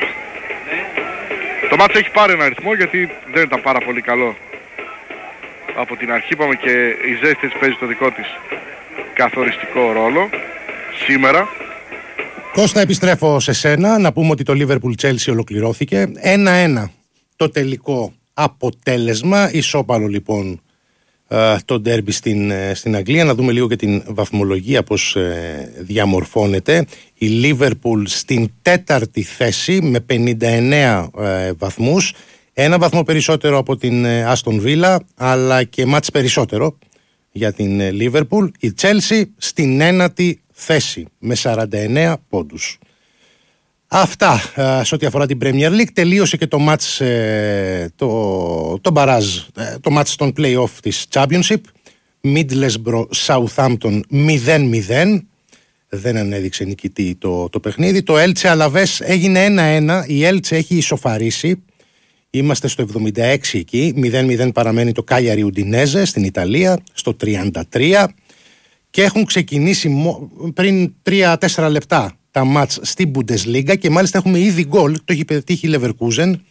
[SPEAKER 1] Το μάτς έχει πάρει ένα αριθμό γιατί δεν ήταν πάρα πολύ καλό από την αρχή, είπαμε, και η ζέστη της παίζει το δικό της καθοριστικό ρόλο σήμερα.
[SPEAKER 3] Κώστα, επιστρέφω σε σένα. Να πούμε ότι το Liverpool Chelsea ολοκληρώθηκε ένα ένα το τελικό αποτέλεσμα, ισόπαλο λοιπόν το ντέρμπι στην, στην Αγγλία. Να δούμε λίγο και την βαθμολογία πως ε, διαμορφώνεται. Η Liverpool στην τέταρτη θέση με πενήντα εννέα ε, βαθμούς, ένα βαθμό περισσότερο από την Aston Villa, αλλά και μάτς περισσότερο για την Liverpool. Η Chelsea στην ένατη θέση με σαράντα εννέα πόντους. Αυτά ε, σε ό,τι αφορά την Premier League. Τελείωσε και το μάτς, ε, το, το μπαράζ, ε, το μάτς των play-off της Championship. Middlesbrough Southampton μηδέν μηδέν. Δεν ανέδειξε νικητή το, το παιχνίδι. Το Elche Alaves έγινε ένα ένα. Η Elche έχει ισοφαρίσει. Είμαστε στο εβδομήντα έξι εκεί. μηδέν μηδέν παραμένει το Cagliari Udinese στην Ιταλία στο τριάντα τρία. Και έχουν ξεκινήσει πριν τρία τέσσερα λεπτά τα μάτς στην Bundesliga και μάλιστα έχουμε ήδη γκολ. Το έχει πετύχει η Leverkusen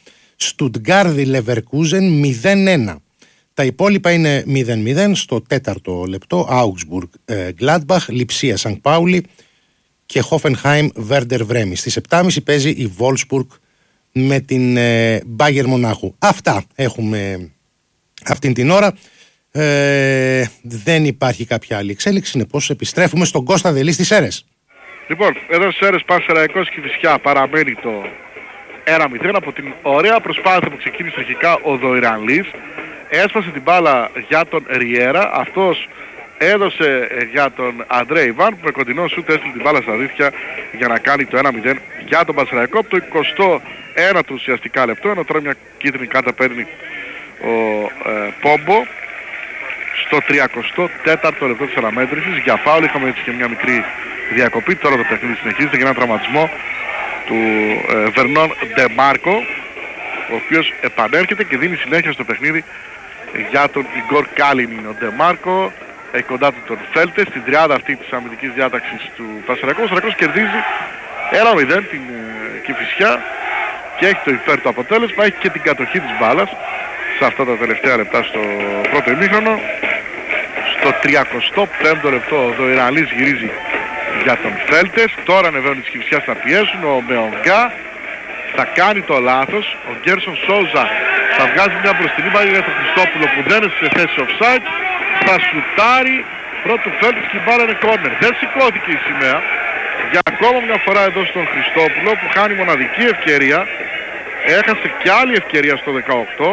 [SPEAKER 3] Στουτγκάρδη Λεβερκούζεν μηδέν ένα. Τα υπόλοιπα είναι μηδέν μηδέν στο τέταρτο λεπτό. Augsburg Gladbach, Λιψία Σανκ Πάουλη και Hoffenheim Werder Βρέμι. Στις επτά και μισή παίζει η Wolfsburg με την Bayern Μονάχου. Αυτά έχουμε αυτήν την ώρα. Ε, δεν υπάρχει κάποια άλλη εξέλιξη. Συνεπώς επιστρέφουμε στον Κώστα Δελή στις Σέρρες.
[SPEAKER 1] Λοιπόν, εδώ στις Σέρρες Πανσεραϊκός Κηφισιά παραμένει το ένα μηδέν από την ωραία προσπάθεια που ξεκίνησε αρχικά ο Δοϊρανλής. Έσπασε την μπάλα για τον Ριέρα. Αυτός έδωσε για τον Αντρέ Ιβάν που με κοντινό σούτ έστειλε την μπάλα στα δίχτυα για να κάνει το ένα μηδέν για τον Πανσεραϊκό από το εικοστό ένατο ουσιαστικά λεπτό, ενώ τώρα μια κίτρινη κάρτα παίρνει ο ε, Πόμπο στο τριακοστό τέταρτο λεπτό της αναμέτρησης για φάουλ. Είχαμε έτσι και μια μικρή διακοπή. Τώρα το παιχνίδι συνεχίζεται για έναν τραυματισμό του ε, Βερνόν Ντεμάρκο, ο οποίος επανέρχεται και δίνει συνέχεια στο παιχνίδι για τον Ιγκόρ Κάλινιν. Ο Ντεμάρκο έχει κοντά του τον Φέλτε στην τριάδα αυτή της αμυντικής διάταξης του Πανσεραϊκού. Ο Πανσεραϊκός κερδίζει ένα μηδέν την ε, Κηφισιά και έχει το υπέρ του αποτέλεσμα, έχει και την κατοχή της μπάλας σε αυτά τα τελευταία λεπτά στο πρώτο ημίχρονο. Στο τριακοστό πέμπτο λεπτό ο Δοϊρανλής γυρίζει για τον Φέλτες. Τώρα ανεβαίνουν τις Κηφισιάς, θα πιέσουν. Ο Μεονγκά θα κάνει το λάθος. Ο Γκέρσον Σόουζα θα βγάζει μια μπροστινή μπάλα για τον Χριστόπουλο που δεν είναι σε θέση offside. Θα σουτάρει πρώτο Φέλτες και η μπάλα είναι κόρνερ. Δεν σηκώθηκε η σημαία. Για ακόμα μια φορά εδώ στον Χριστόπουλο που χάνει μοναδική ευκαιρία. Έχασε και άλλη ευκαιρία στο δεκαοκτώ.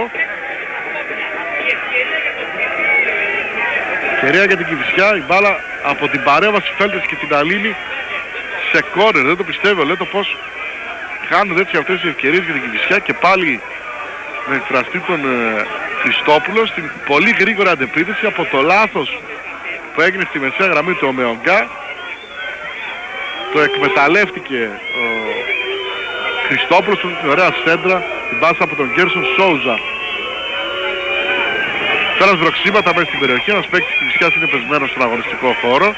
[SPEAKER 1] Ευκαιρία για την Κηφισιά, η μπάλα από την παρέμβαση Φέλτες και την Αλήνη σε κόρνερ. Δεν το πιστεύω, λέω το πως χάνουν έτσι αυτές τις ευκαιρίες για την Κηφισιά και πάλι με εκφραστή τον ε, Χριστόπουλο στην πολύ γρήγορη αντεπίθεση από το λάθος που έγινε στη μεσαία γραμμή του Ομεογκά. Το εκμεταλλεύτηκε ο Χριστόπουλος, την ωραία σέντρα, την πάσα από τον Γκέρσον Σόουζα. Πέρας βροξίματα μέσα στην περιοχή, ένας παίκτης της Κηφισιάς είναι πεσμένος στον αγωνιστικό χώρο.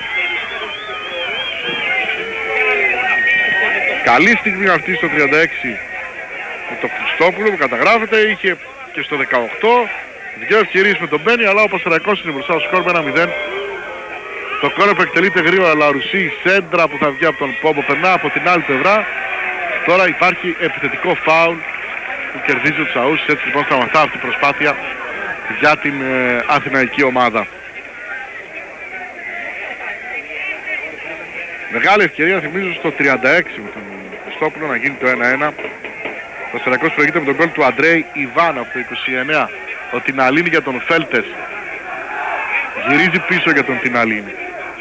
[SPEAKER 1] Καλή στιγμή αυτή στο τριάντα έξι με τον Χριστόπουλο που καταγράφεται, είχε και στο δεκαοκτώ δύο ευκαιρίες με τον Μπένι, αλλά ο Πανσεραϊκός είναι μπροστά στο σκορ με ένα μηδέν. Το κόρνερ που εκτελείται γρήγορα, Λαρουσί, σέντρα που θα βγει από τον Πόμπο, περνά από την άλλη πλευρά. Τώρα υπάρχει επιθετικό φάουλ που κερδίζει ο Τσαούσης, έτσι λοιπόν σταματά αυτή η προσπάθεια για την ε, αθηναϊκή ομάδα. Μεγάλη ευκαιρία, θυμίζω, στο τριάντα έξι με τον Χριστόπουλο να γίνει το ένα ένα. Ο Πανσεραϊκός προηγείται με τον γκολ του Αντρέι Ιβάν από το είκοσι εννέα. Ο Τιναλίνη για τον Φέλτες. Γυρίζει πίσω για τον Τιναλίνη.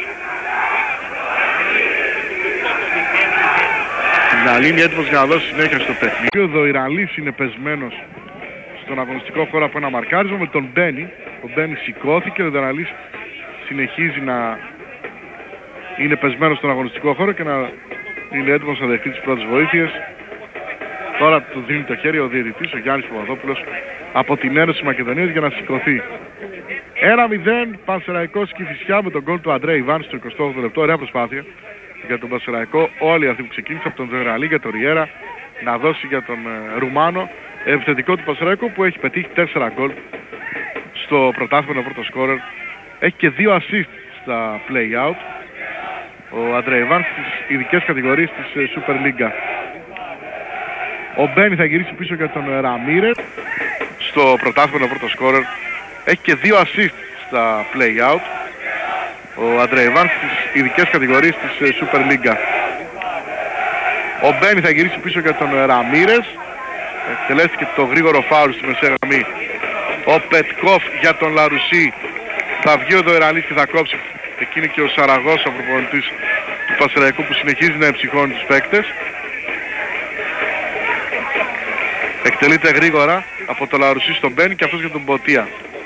[SPEAKER 1] Τιναλίνη έτοιμος για να δώσει συνέχεια στο παιχνίδι. Ο Δοϊρανλής είναι πεσμένος στον αγωνιστικό χώρο από ένα μαρκάρισμα με τον Μπένι. Ο Μπένι σηκώθηκε, ο Δοϊρανλής συνεχίζει να είναι πεσμένος στον αγωνιστικό χώρο και να είναι έτοιμος να δεχτεί τις πρώτες βοήθειες. Τώρα του δίνει το χέρι ο διαιτητής, ο Γιάννης Παπαδόπουλος, από την Ένωση Μακεδονίας για να σηκωθεί. ένα μηδέν Πανσεραϊκός Κηφισιά με τον γκολ του Αντρέ Ιβάν στο εικοστό όγδοο λεπτό. Ωραία προσπάθεια για τον Πανσεραϊκό. Όλοι αυτοί που ξεκίνησαν από τον Δοϊρανλή για τον Ριέρα να δώσει για τον ε, Ρουμάνο. Επιθετικό του Πανσεραϊκού που έχει πετύχει τέσσερα γκολ στο πρωτάθλημα, πρώτο σκόρερ. Έχει και δύο assist στα play-out. Ο Αντρέ Ιβάν στις ειδικές κατηγορίες της ε, Super League. Ο Μπένι θα γυρίσει πίσω για τον Ραμίρε στο πρωτάθλημα, πρώτο σκόρερ. Έχει και δύο assist στα play-out. Ο Αντρέ Ιβάν στις ειδικές κατηγορίες της Super League. Ο Μπένι θα γυρίσει πίσω για τον Ραμίρες. Εκτελέστηκε το γρήγορο φάουλ στη μεσαία γραμμή. Ο Πετκόφ για τον Λαρουσί. Θα βγει ο Δοϊρανλής και θα κόψει. Εκείνη και ο Σαραγός, ο προπονητής του Πανσεραϊκού, που συνεχίζει να εμψυχώνει τους παίκτες. Εκτελείται γρήγορα από το Λαρουσί στον Μπένι και αυτός για τον Μποτία.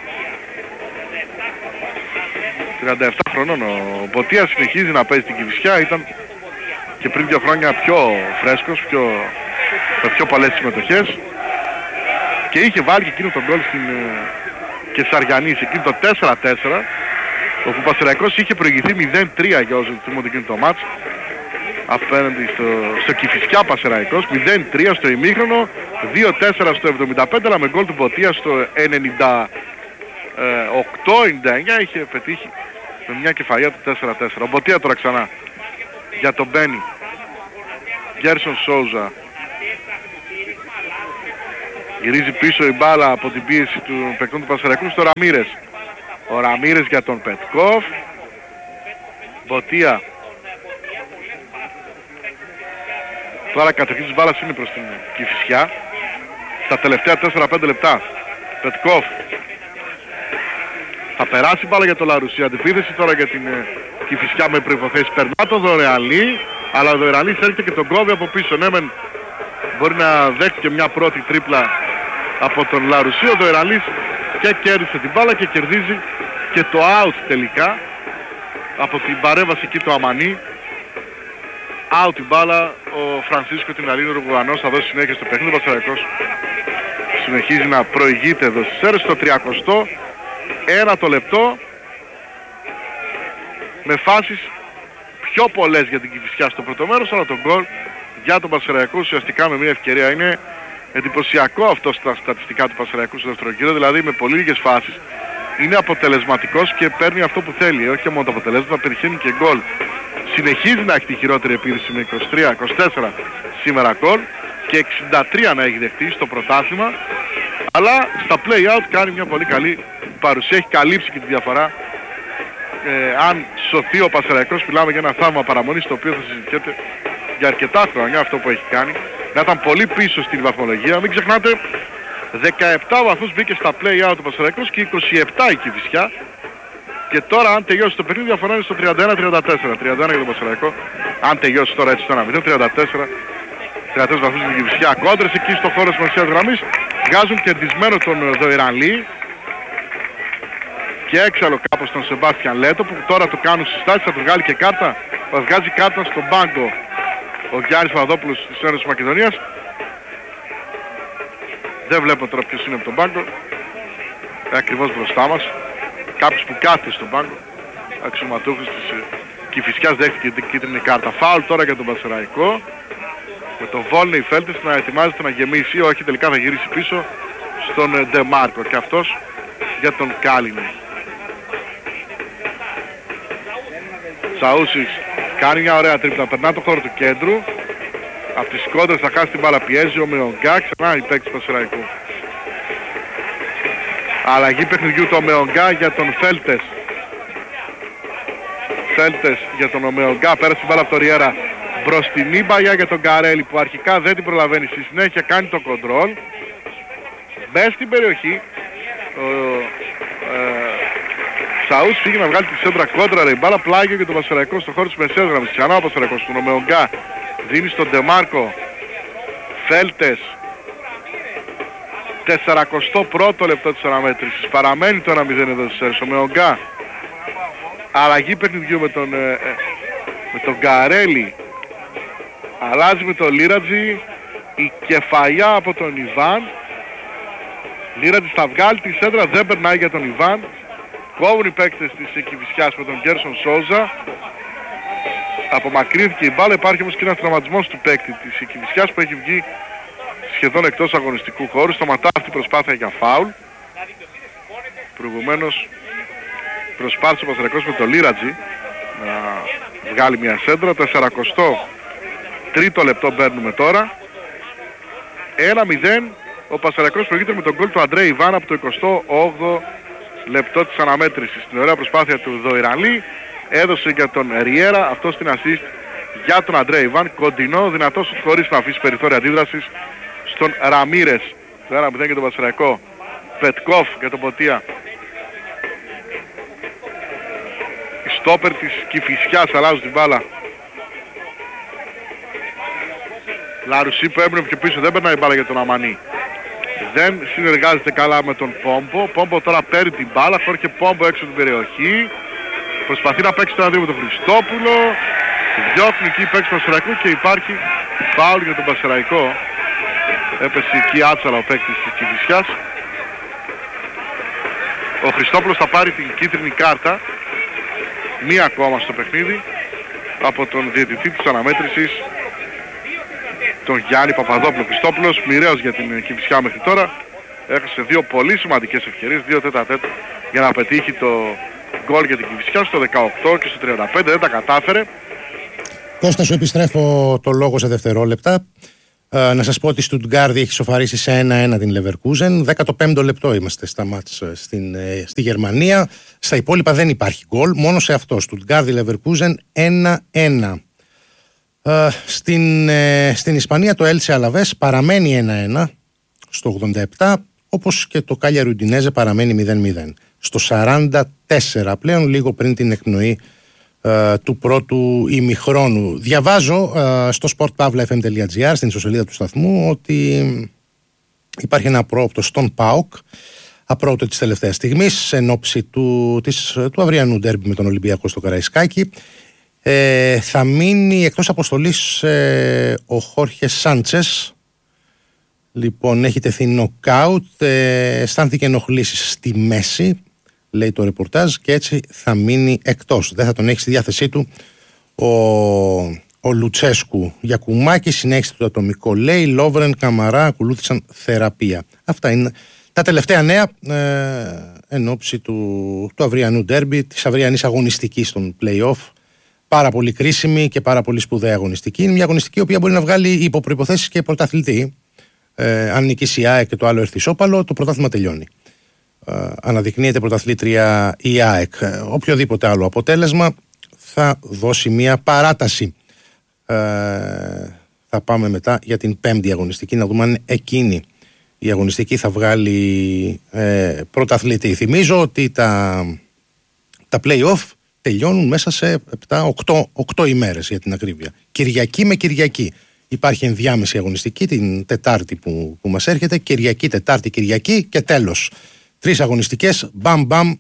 [SPEAKER 1] τριάντα επτά χρονών ο Μποτία συνεχίζει να παίζει την Κηφισιά. Ήταν και πριν δύο χρόνια πιο φρέσκος, πιο, με πιο πολλές συμμετοχές. Και είχε βάλει και εκείνο τον γκολ στην Κεσαριανή, σε εκείνο το τέσσερα τέσσερα, όπου ο Πανσεραϊκός είχε προηγηθεί μηδέν τρία για όσο θυμούνται εκείνο το μάτς. απέναντι στο, στο Κηφισιά Πασεραϊκός. μηδέν τρία στο ημίχρονο, δύο τέσσερα στο εβδομήντα πέντε, αλλά με γκολ του Μποτία στο ενενήντα οκτώ ενενήντα εννιά είχε πετύχει με μια κεφαλιά του τέσσερα τέσσερα. Ο Μποτία τώρα ξανά για τον Μπένι. Γκέρσον Σόουζα. Γυρίζει πίσω η μπάλα από την πίεση του παικτών του Πασεραϊκού στο Ραμίρες. Ο Ραμίρες για τον Πετκόφ. Μποτία. Τώρα κατοχή της μπάλας είναι προς την Κηφισιά. Στα τελευταία τέσσερα πέντε λεπτά. Πετκόφ. Θα περάσει μπάλα για το Λαρουσία. Αντιπίθεση τώρα για την Κηφισιά με προϋποθέσεις. Περνά το Δωρεαλή. Αλλά ο Δωρεαλής έρχεται και τον κόβει από πίσω. Ναι, μεν μπορεί να δέχτηκε μια πρώτη τρίπλα από τον Λαρουσία. Ο Δωρεαλής και κέρδισε την μπάλα και κερδίζει και το out τελικά από την παρέμβαση εκεί του Αμανί. Out την μπάλα. Ο Φρανσίσκο Τιναλίνο Ρουγουανός θα δώσει συνέχεια στο παιχνίδι. Ο Πασεραϊκός συνεχίζει να προηγείται εδώ στις αίρες στο τριακοστό ένα το λεπτό, με φάσεις πιο πολλές για την Κηφισιά στο πρώτο μέρος, αλλά τον γκολ για τον Πασεραϊκό ουσιαστικά με μια ευκαιρία. Είναι εντυπωσιακό αυτό στα στατιστικά του Πασεραϊκού στο δεύτερο γύρο, δηλαδή με πολύ λίγες φάσεις είναι αποτελεσματικός και παίρνει αυτό που θέλει, όχι μόνο το αποτελέσμα, πετυχαίνει και γκολ. Συνεχίζει να έχει τη χειρότερη επίδυση με είκοσι τρία είκοσι τέσσερα σήμερα γκολ και εξήντα τρία να έχει δεχτεί στο πρωτάθλημα, αλλά στα play-out κάνει μια πολύ καλή παρουσία, έχει καλύψει και τη διαφορά. Ε, αν σωθεί ο Πασεραϊκός, μιλάμε για ένα θαύμα παραμονής, το οποίο θα συζητιέται για αρκετά χρόνια αυτό που έχει κάνει. Να ήταν πολύ πίσω στην βαθμολογία. Μην ξεχνάτε, δεκαεπτά βαθμούς μπήκε στα play-out του Πασεραϊκός και είκοσι επτά η Κηφισιά. Και τώρα αν τελειώσει το παιχνίδι διαφορά είναι στο τριάντα ένα τριάντα τέσσερα. τριάντα ένα για τον Πασεραϊκό. Αν τελειώσει τώρα έτσι στο ένα μηδέν, τριάντα τέσσερα. τριάντα τέσσερα βαθμούς για την Κηφισιά. Κόντρες εκεί στο χώρο της μεσαίας γραμμής. Βγάζουν κερδισμένο τον Δοϊρανλή. Και έξαλλο κάπως τον Σεμπάστιαν Λέτο, που τώρα του κάνουν συστάσεις, θα του βγάλει και κάρτα. Θα βγάζει κάρτα στον πάγκο ο Γιάννης Παπαδόπουλος της Ένωσης Μακεδονίας. Δεν βλέπω τώρα ποιος είναι από τον πάγκο. Ακριβώς μπροστά μας. Κάποιος που κάθεται στον πάγκο. Αξιωματούχος της Κηφισιάς δέχτηκε την κίτρινη κάρτα. Φάουλ τώρα για τον Πασεραϊκό. Με τον Βόλνεϊ Φέλτες να ετοιμάζεται να γεμίσει. Όχι, τελικά θα γυρίσει πίσω στον Ντεμάρκο. Και αυτός για τον Κάλινη. Τσαούσης κάνει μια ωραία τρίπλα, περνά το χώρο του κέντρου. Από τις κόντρες θα χάσει την μπάλα, πιέζει ο Μεογκά, ξανά η παίκτης του Πασεραϊκού. Αλλαγή παιχνιδιού του Μεογκά για τον Φέλτες. Φέλτες για τον Μεογκά, πέρασε την μπάλα από το Ριέρα μπροστινή μπαγιά για τον Καρέλη, που αρχικά δεν την προλαβαίνει, στη συνέχεια κάνει το κοντρόλ. Μέσα στην περιοχή ο ε, Σαούς φύγει να βγάλει τη σέντρα κόντρα, ρε, η μπάλα πλάγιο για τον Πασεραϊκό στο χώρο της μεσαίας γραμμής. Ξανά ο Πασεραϊκός, τον Ομεογκά δίνει στον Ντεμάρκο. Φέλτες, σαράντα πρώτο λεπτό της αναμέτρησης, παραμένει το ένα μηδέν εδώ στις αίρες. Ο Μεογκά, αλλαγή παιχνιδιού με τον, ε, ε, με τον Γκαρέλη, αλλάζει με τον Λίρατζι, η κεφαλιά από τον Ιβάν. Λίρατζι θα βγάλει τη σέντρα, δεν περνάει για τον Ιβάν. Κόβουν οι παίκτες της Κηφισιάς με τον Γκέρσον Σόουζα. Απομακρύνθηκε η μπάλα, υπάρχει όμως και ένας τραυματισμός του παίκτη της Κηφισιάς που έχει βγει σχεδόν εκτός αγωνιστικού χώρου. Σταματά αυτή η προσπάθεια για φάουλ. Προηγουμένως προσπάθησε ο Πασεραϊκός με τον Λίρατζι να βγάλει μια σέντρα. Το σαράντα τρίτο λεπτό μπαίνουμε τώρα. ένα μηδέν. Ο Πασεραϊκός προηγείται με τον γκολ του Αντρέ Ιβάν από το εικοστό όγδοο λεπτό της αναμέτρησης. Στην ωραία προσπάθεια του Δοϊρανλή έδωσε για τον Ριέρα, αυτό στην assist για τον Αντρέ Ιβάν. Κοντινό, δυνατός χωρίς να αφήσει περιθώρια αντίδρασης στον Ραμίρες. Το ένα μηδέν για τον Πασεραϊκό. Πετκόφ για τον Ποτία. Η στόπερ της Κηφισιάς αλλάζουν την μπάλα. Λαρουσί που έμεινε πιο πίσω, δεν περνάει η μπάλα για τον Αμανί. Δεν συνεργάζεται καλά με τον Πόμπο. Πόμπο τώρα παίρνει την μπάλα, χώρηκε Πόμπο έξω την περιοχή. Προσπαθεί να παίξει το ένα δύο με τον Χριστόπουλο. Διώχνει εκεί η παίξη του Πασεραϊκού και υπάρχει φάουλ για τον Πασεραϊκό. Έπεσε εκεί άτσαλα ο παίκτης της Κηφισιάς. Ο Χριστόπουλος θα πάρει την κίτρινη κάρτα. Μία ακόμα στο παιχνίδι. από τον διαιτητή της αναμέτρησης, τον Γιάννη Παπαδόπουλο. Χριστόπουλος μοιραίος για την Κηφισιά μέχρι τώρα. Έχασε δύο πολύ σημαντικές ευκαιρίες, δύο τέτα τέτ για να πετύχει το γκολ για την Κηφισιά στο δεκαοκτώ και στο τριάντα πέντε, δεν τα κατάφερε.
[SPEAKER 3] Κώστα, σου επιστρέφω το λόγο σε δευτερόλεπτα. Ε, να σας πω ότι η Στουτγκάρδη έχει σοφαρίσει σε ένα ένα την Λεβερκούζεν. δέκατο πέμπτο λεπτό είμαστε στα μάτς στην, ε, στη Γερμανία. Στα υπόλοιπα δεν υπάρχει γκολ, μόνο σε αυτό. Στουτγκάρδη Λεβερκούζεν ένα ένα. Ε, στην, ε, στην Ισπανία το Έλτσε Αλαβές παραμένει ένα ένα στο ογδόντα επτά, όπως και το Κάλια Ρουντινέζε παραμένει μηδέν μηδέν. Στο σαράντα τέσσερα πλέον, λίγο πριν την εκπνοή Uh, του πρώτου ημιχρόνου. Διαβάζω uh, στο sportpavla.fm.gr, στην ιστοσελίδα του σταθμού, ότι υπάρχει ένα απρόοπτο στον ΠΑΟΚ, απρόοπτο της τελευταίας στιγμής, εν ώψη του, της, του αυριανού ντέρμπι με τον Ολυμπιακό στο Καραϊσκάκι. Ε, θα μείνει εκτός αποστολής ε, ο Χόρχε Σάντσες. Λοιπόν, έχει τεθεί νοκάουτ, ε, αισθάνθηκε ενοχλήσεις στη μέση, λέει το ρεπορτάζ, και έτσι θα μείνει εκτός. Δεν θα τον έχει στη διάθεσή του ο, ο Λουτσέσκου. Γιακουμάκη συνέχισε το ατομικό, λέει. Λόβρεν, Καμαρά ακολούθησαν θεραπεία. Αυτά είναι τα τελευταία νέα ε, εν ώψη του, του αυριανού ντέρμπι, της αυριανής αγωνιστικής των play-off. Πάρα πολύ κρίσιμη και πάρα πολύ σπουδαία αγωνιστική. Είναι μια αγωνιστική η οποία μπορεί να βγάλει υπό προϋποθέσεις και πρωταθλητή. Ε, αν νικήσει η ΑΕΚ και το άλλο έρθει ισόπαλο, το πρωτάθλημα τελειώνει. Uh, αναδεικνύεται πρωταθλήτρια η ΑΕΚ. Uh, οποιοδήποτε άλλο αποτέλεσμα θα δώσει μια παράταση. Uh, θα πάμε μετά για την πέμπτη αγωνιστική, να δούμε αν εκείνη η αγωνιστική θα βγάλει uh, πρωταθλητή. Θυμίζω ότι τα, τα play-off τελειώνουν μέσα σε επτά οκτώ, οκτώ ημέρες για την ακρίβεια. Κυριακή με Κυριακή. Υπάρχει ενδιάμεση αγωνιστική την Τετάρτη που, που μας έρχεται. Κυριακή, Τετάρτη, Κυριακή και τέλος. Τρεις αγωνιστικές, μπαμ μπαμ,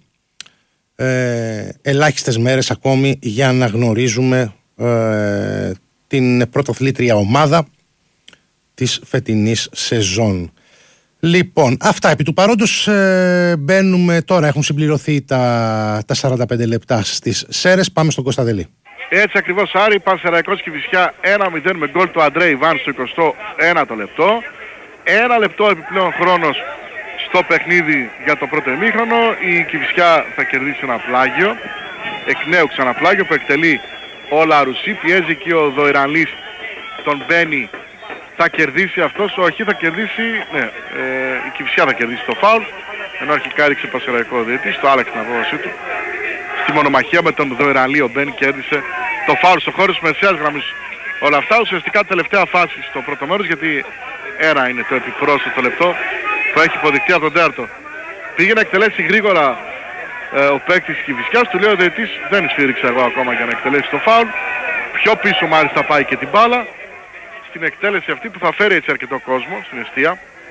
[SPEAKER 3] ε, ελάχιστες μέρες ακόμη για να γνωρίζουμε ε, την πρωταθλήτρια ομάδα της φετινής σεζόν. Λοιπόν, αυτά επί του παρόντος. Ε, μπαίνουμε τώρα, έχουν συμπληρωθεί τα, τα σαράντα πέντε λεπτά στις Σέρρες. Πάμε στον Κωνσταντελή.
[SPEAKER 1] Έτσι ακριβώς, Άρη, Πανσεραϊκός Κηφισιά ένα μηδέν με γκολ του Αντρέ Ιβάν στο εικοστό ένατο λεπτό. Ένα λεπτό επιπλέον χρόνος στο παιχνίδι για το πρώτο ημίχρονο. Η Κηφισιά θα κερδίσει ένα πλάγιο, εκ νέου ξαναπλάγιο που εκτελεί ο Λαρουσί. Πιέζει και ο Δοϊρανλής τον Μπένι. Θα κερδίσει αυτός, όχι, θα κερδίσει, ναι, ε, η Κηφισιά θα κερδίσει το φάουλ, ενώ αρχικά έριξε Πανσεραϊκό διαιτής, το άλλαξε την απόφασή του. Στη μονομαχία με τον Δοϊρανλή ο Μπένι κέρδισε το φάουλ στο χώρο της μεσαίας γραμμής. Όλα αυτά ουσιαστικά τελευταία φάση στο πρώτο μέρος, γιατί ένα είναι το επιπρόσθετο λεπτό που έχει υποδεικτεί από τον τέταρτο. Πήγε να εκτελέσει γρήγορα ε, ο παίκτης της Κηφισιάς, του λέει ο διαιτής δεν σφύριξα εγώ ακόμα για να εκτελέσει το φάουλ. Πιο πίσω μάλιστα πάει και την μπάλα στην εκτέλεση αυτή που θα φέρει έτσι αρκετό κόσμο στην εστία,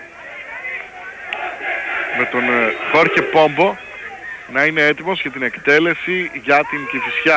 [SPEAKER 1] με τον ε, Χόρχε Πόμπο να είναι έτοιμος για την εκτέλεση για την Κηφισιά.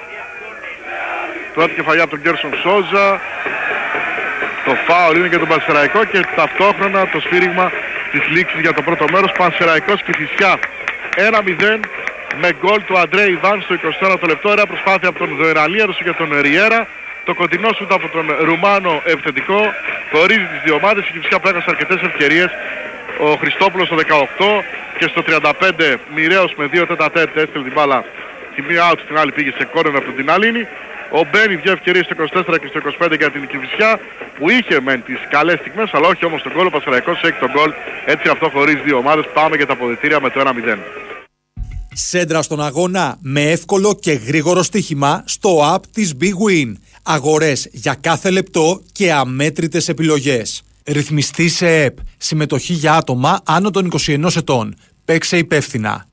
[SPEAKER 1] Πρώτη κεφαλιά από τον Γκέρσον Σόζα. Το φάουλ είναι για τον Πανσεραϊκό και ταυτόχρονα το σφύριγμα της λήξης για το πρώτο μέρος. Πανσεραϊκός Κηφισιά ένα μηδέν με γκολ του Αντρέ Ιβάν στο εικοστό ένατο λεπτό. Ωραία προσπάθεια από τον Δοϊρανλή, έδωσε για τον Ριέρα. Το κοντινό σούτ από τον Ρουμάνο επιθετικό χωρίζει τις δύο ομάδες. Η Κηφισιά που έχασε αρκετές ευκαιρίες. Ο Χριστόπουλος στο δεκαοκτώ και στο τριάντα πέντε μοιραίος με δύο τέτα τέτ έστειλε την μπάλα τη μία out, την άλλη πήγε σε κόρνερ από την Αλίνη. Ο Μπένι δύο ευκαιρίες στο είκοσι τέσσερα και στο είκοσι πέντε για την Κηφισιά που είχε μεν τις καλές στιγμές αλλά όχι όμως τον γκολ. Ο Πανσεραϊκός έχει τον γκολ, έτσι αυτό χωρίζει δύο ομάδες. Πάμε για τα αποδυτήρια με το ένα μηδέν.
[SPEAKER 2] Σέντρα στον αγώνα με εύκολο και γρήγορο στοίχημα στο app της Big Win. Αγορές για κάθε λεπτό και αμέτρητες επιλογές. Ρυθμιστή σε ΕΠ. Συμμετοχή για άτομα άνω των είκοσι ενός ετών. Παίξε υπεύθυνα.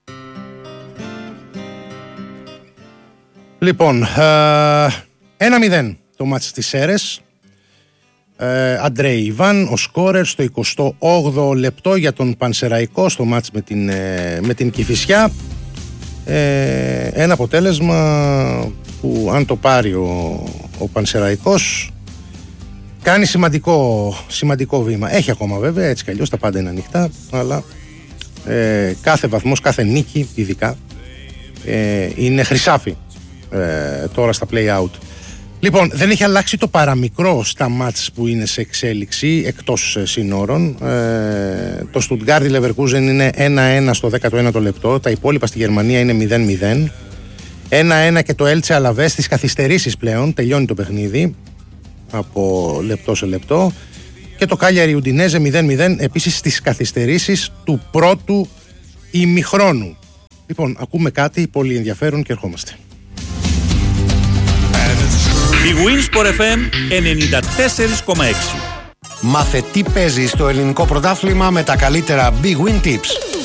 [SPEAKER 3] Λοιπόν, ένα μηδέν το μάτς στις Σέρρες. Αντρέ Ιβάν, ο σκόρερ στο εικοστό όγδοο λεπτό για τον Πανσεραϊκό στο μάτς με την, με την Κηφισιά. Ε, ένα αποτέλεσμα που αν το πάρει ο, ο Πανσεραϊκός κάνει σημαντικό, σημαντικό βήμα. Έχει ακόμα βέβαια, έτσι κι αλλιώς τα πάντα είναι ανοιχτά, αλλά ε, κάθε βαθμός, κάθε νίκη ειδικά ε, είναι χρυσάφι ε, τώρα στα play out. Λοιπόν, δεν έχει αλλάξει το παραμικρό στα μάτς που είναι σε εξέλιξη εκτός ε, συνόρων. Ε, το Στουτγκάρδι Λεβερκούζεν είναι ένα ένα στο δέκατο ένατο λεπτό. Τα υπόλοιπα στη Γερμανία είναι μηδέν μηδέν. ένα ένα και το Έλτσε Αλαβές στις καθυστερήσεις πλέον. Τελειώνει το παιχνίδι από λεπτό σε λεπτό. Και το Κάλιαρι Ουντινέζε μηδέν μηδέν επίσης στις καθυστερήσεις του πρώτου ημιχρόνου. Λοιπόν, ακούμε κάτι πολύ ενδιαφέρον και ερχόμαστε.
[SPEAKER 5] Η Winsport εφ εμ ενενήντα τέσσερα κόμμα έξι.
[SPEAKER 6] Μάθε τι παίζει στο ελληνικό πρωτάθλημα με τα καλύτερα Big Win Tips.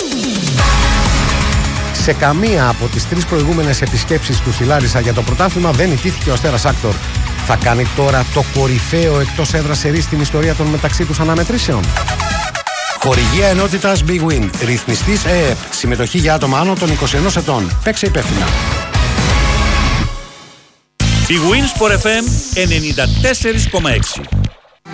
[SPEAKER 6] Σε καμία από τις τρεις προηγούμενες επισκέψεις του στη Λάρισα για το πρωτάθλημα δεν ιτήθηκε ο Αστέρας Άκτορ. Θα κάνει τώρα το κορυφαίο εκτός έδρας σερί στην ιστορία των μεταξύ τους αναμετρήσεων. Χορηγία ενότητας Big Win. Ρυθμιστής ΕΕΠ. Συμμετοχή για άτομα άνω των είκοσι ενός ετών. Παίξε υπεύθυνα.
[SPEAKER 5] Η Winsport εφ εμ ενενήντα τέσσερα κόμμα έξι.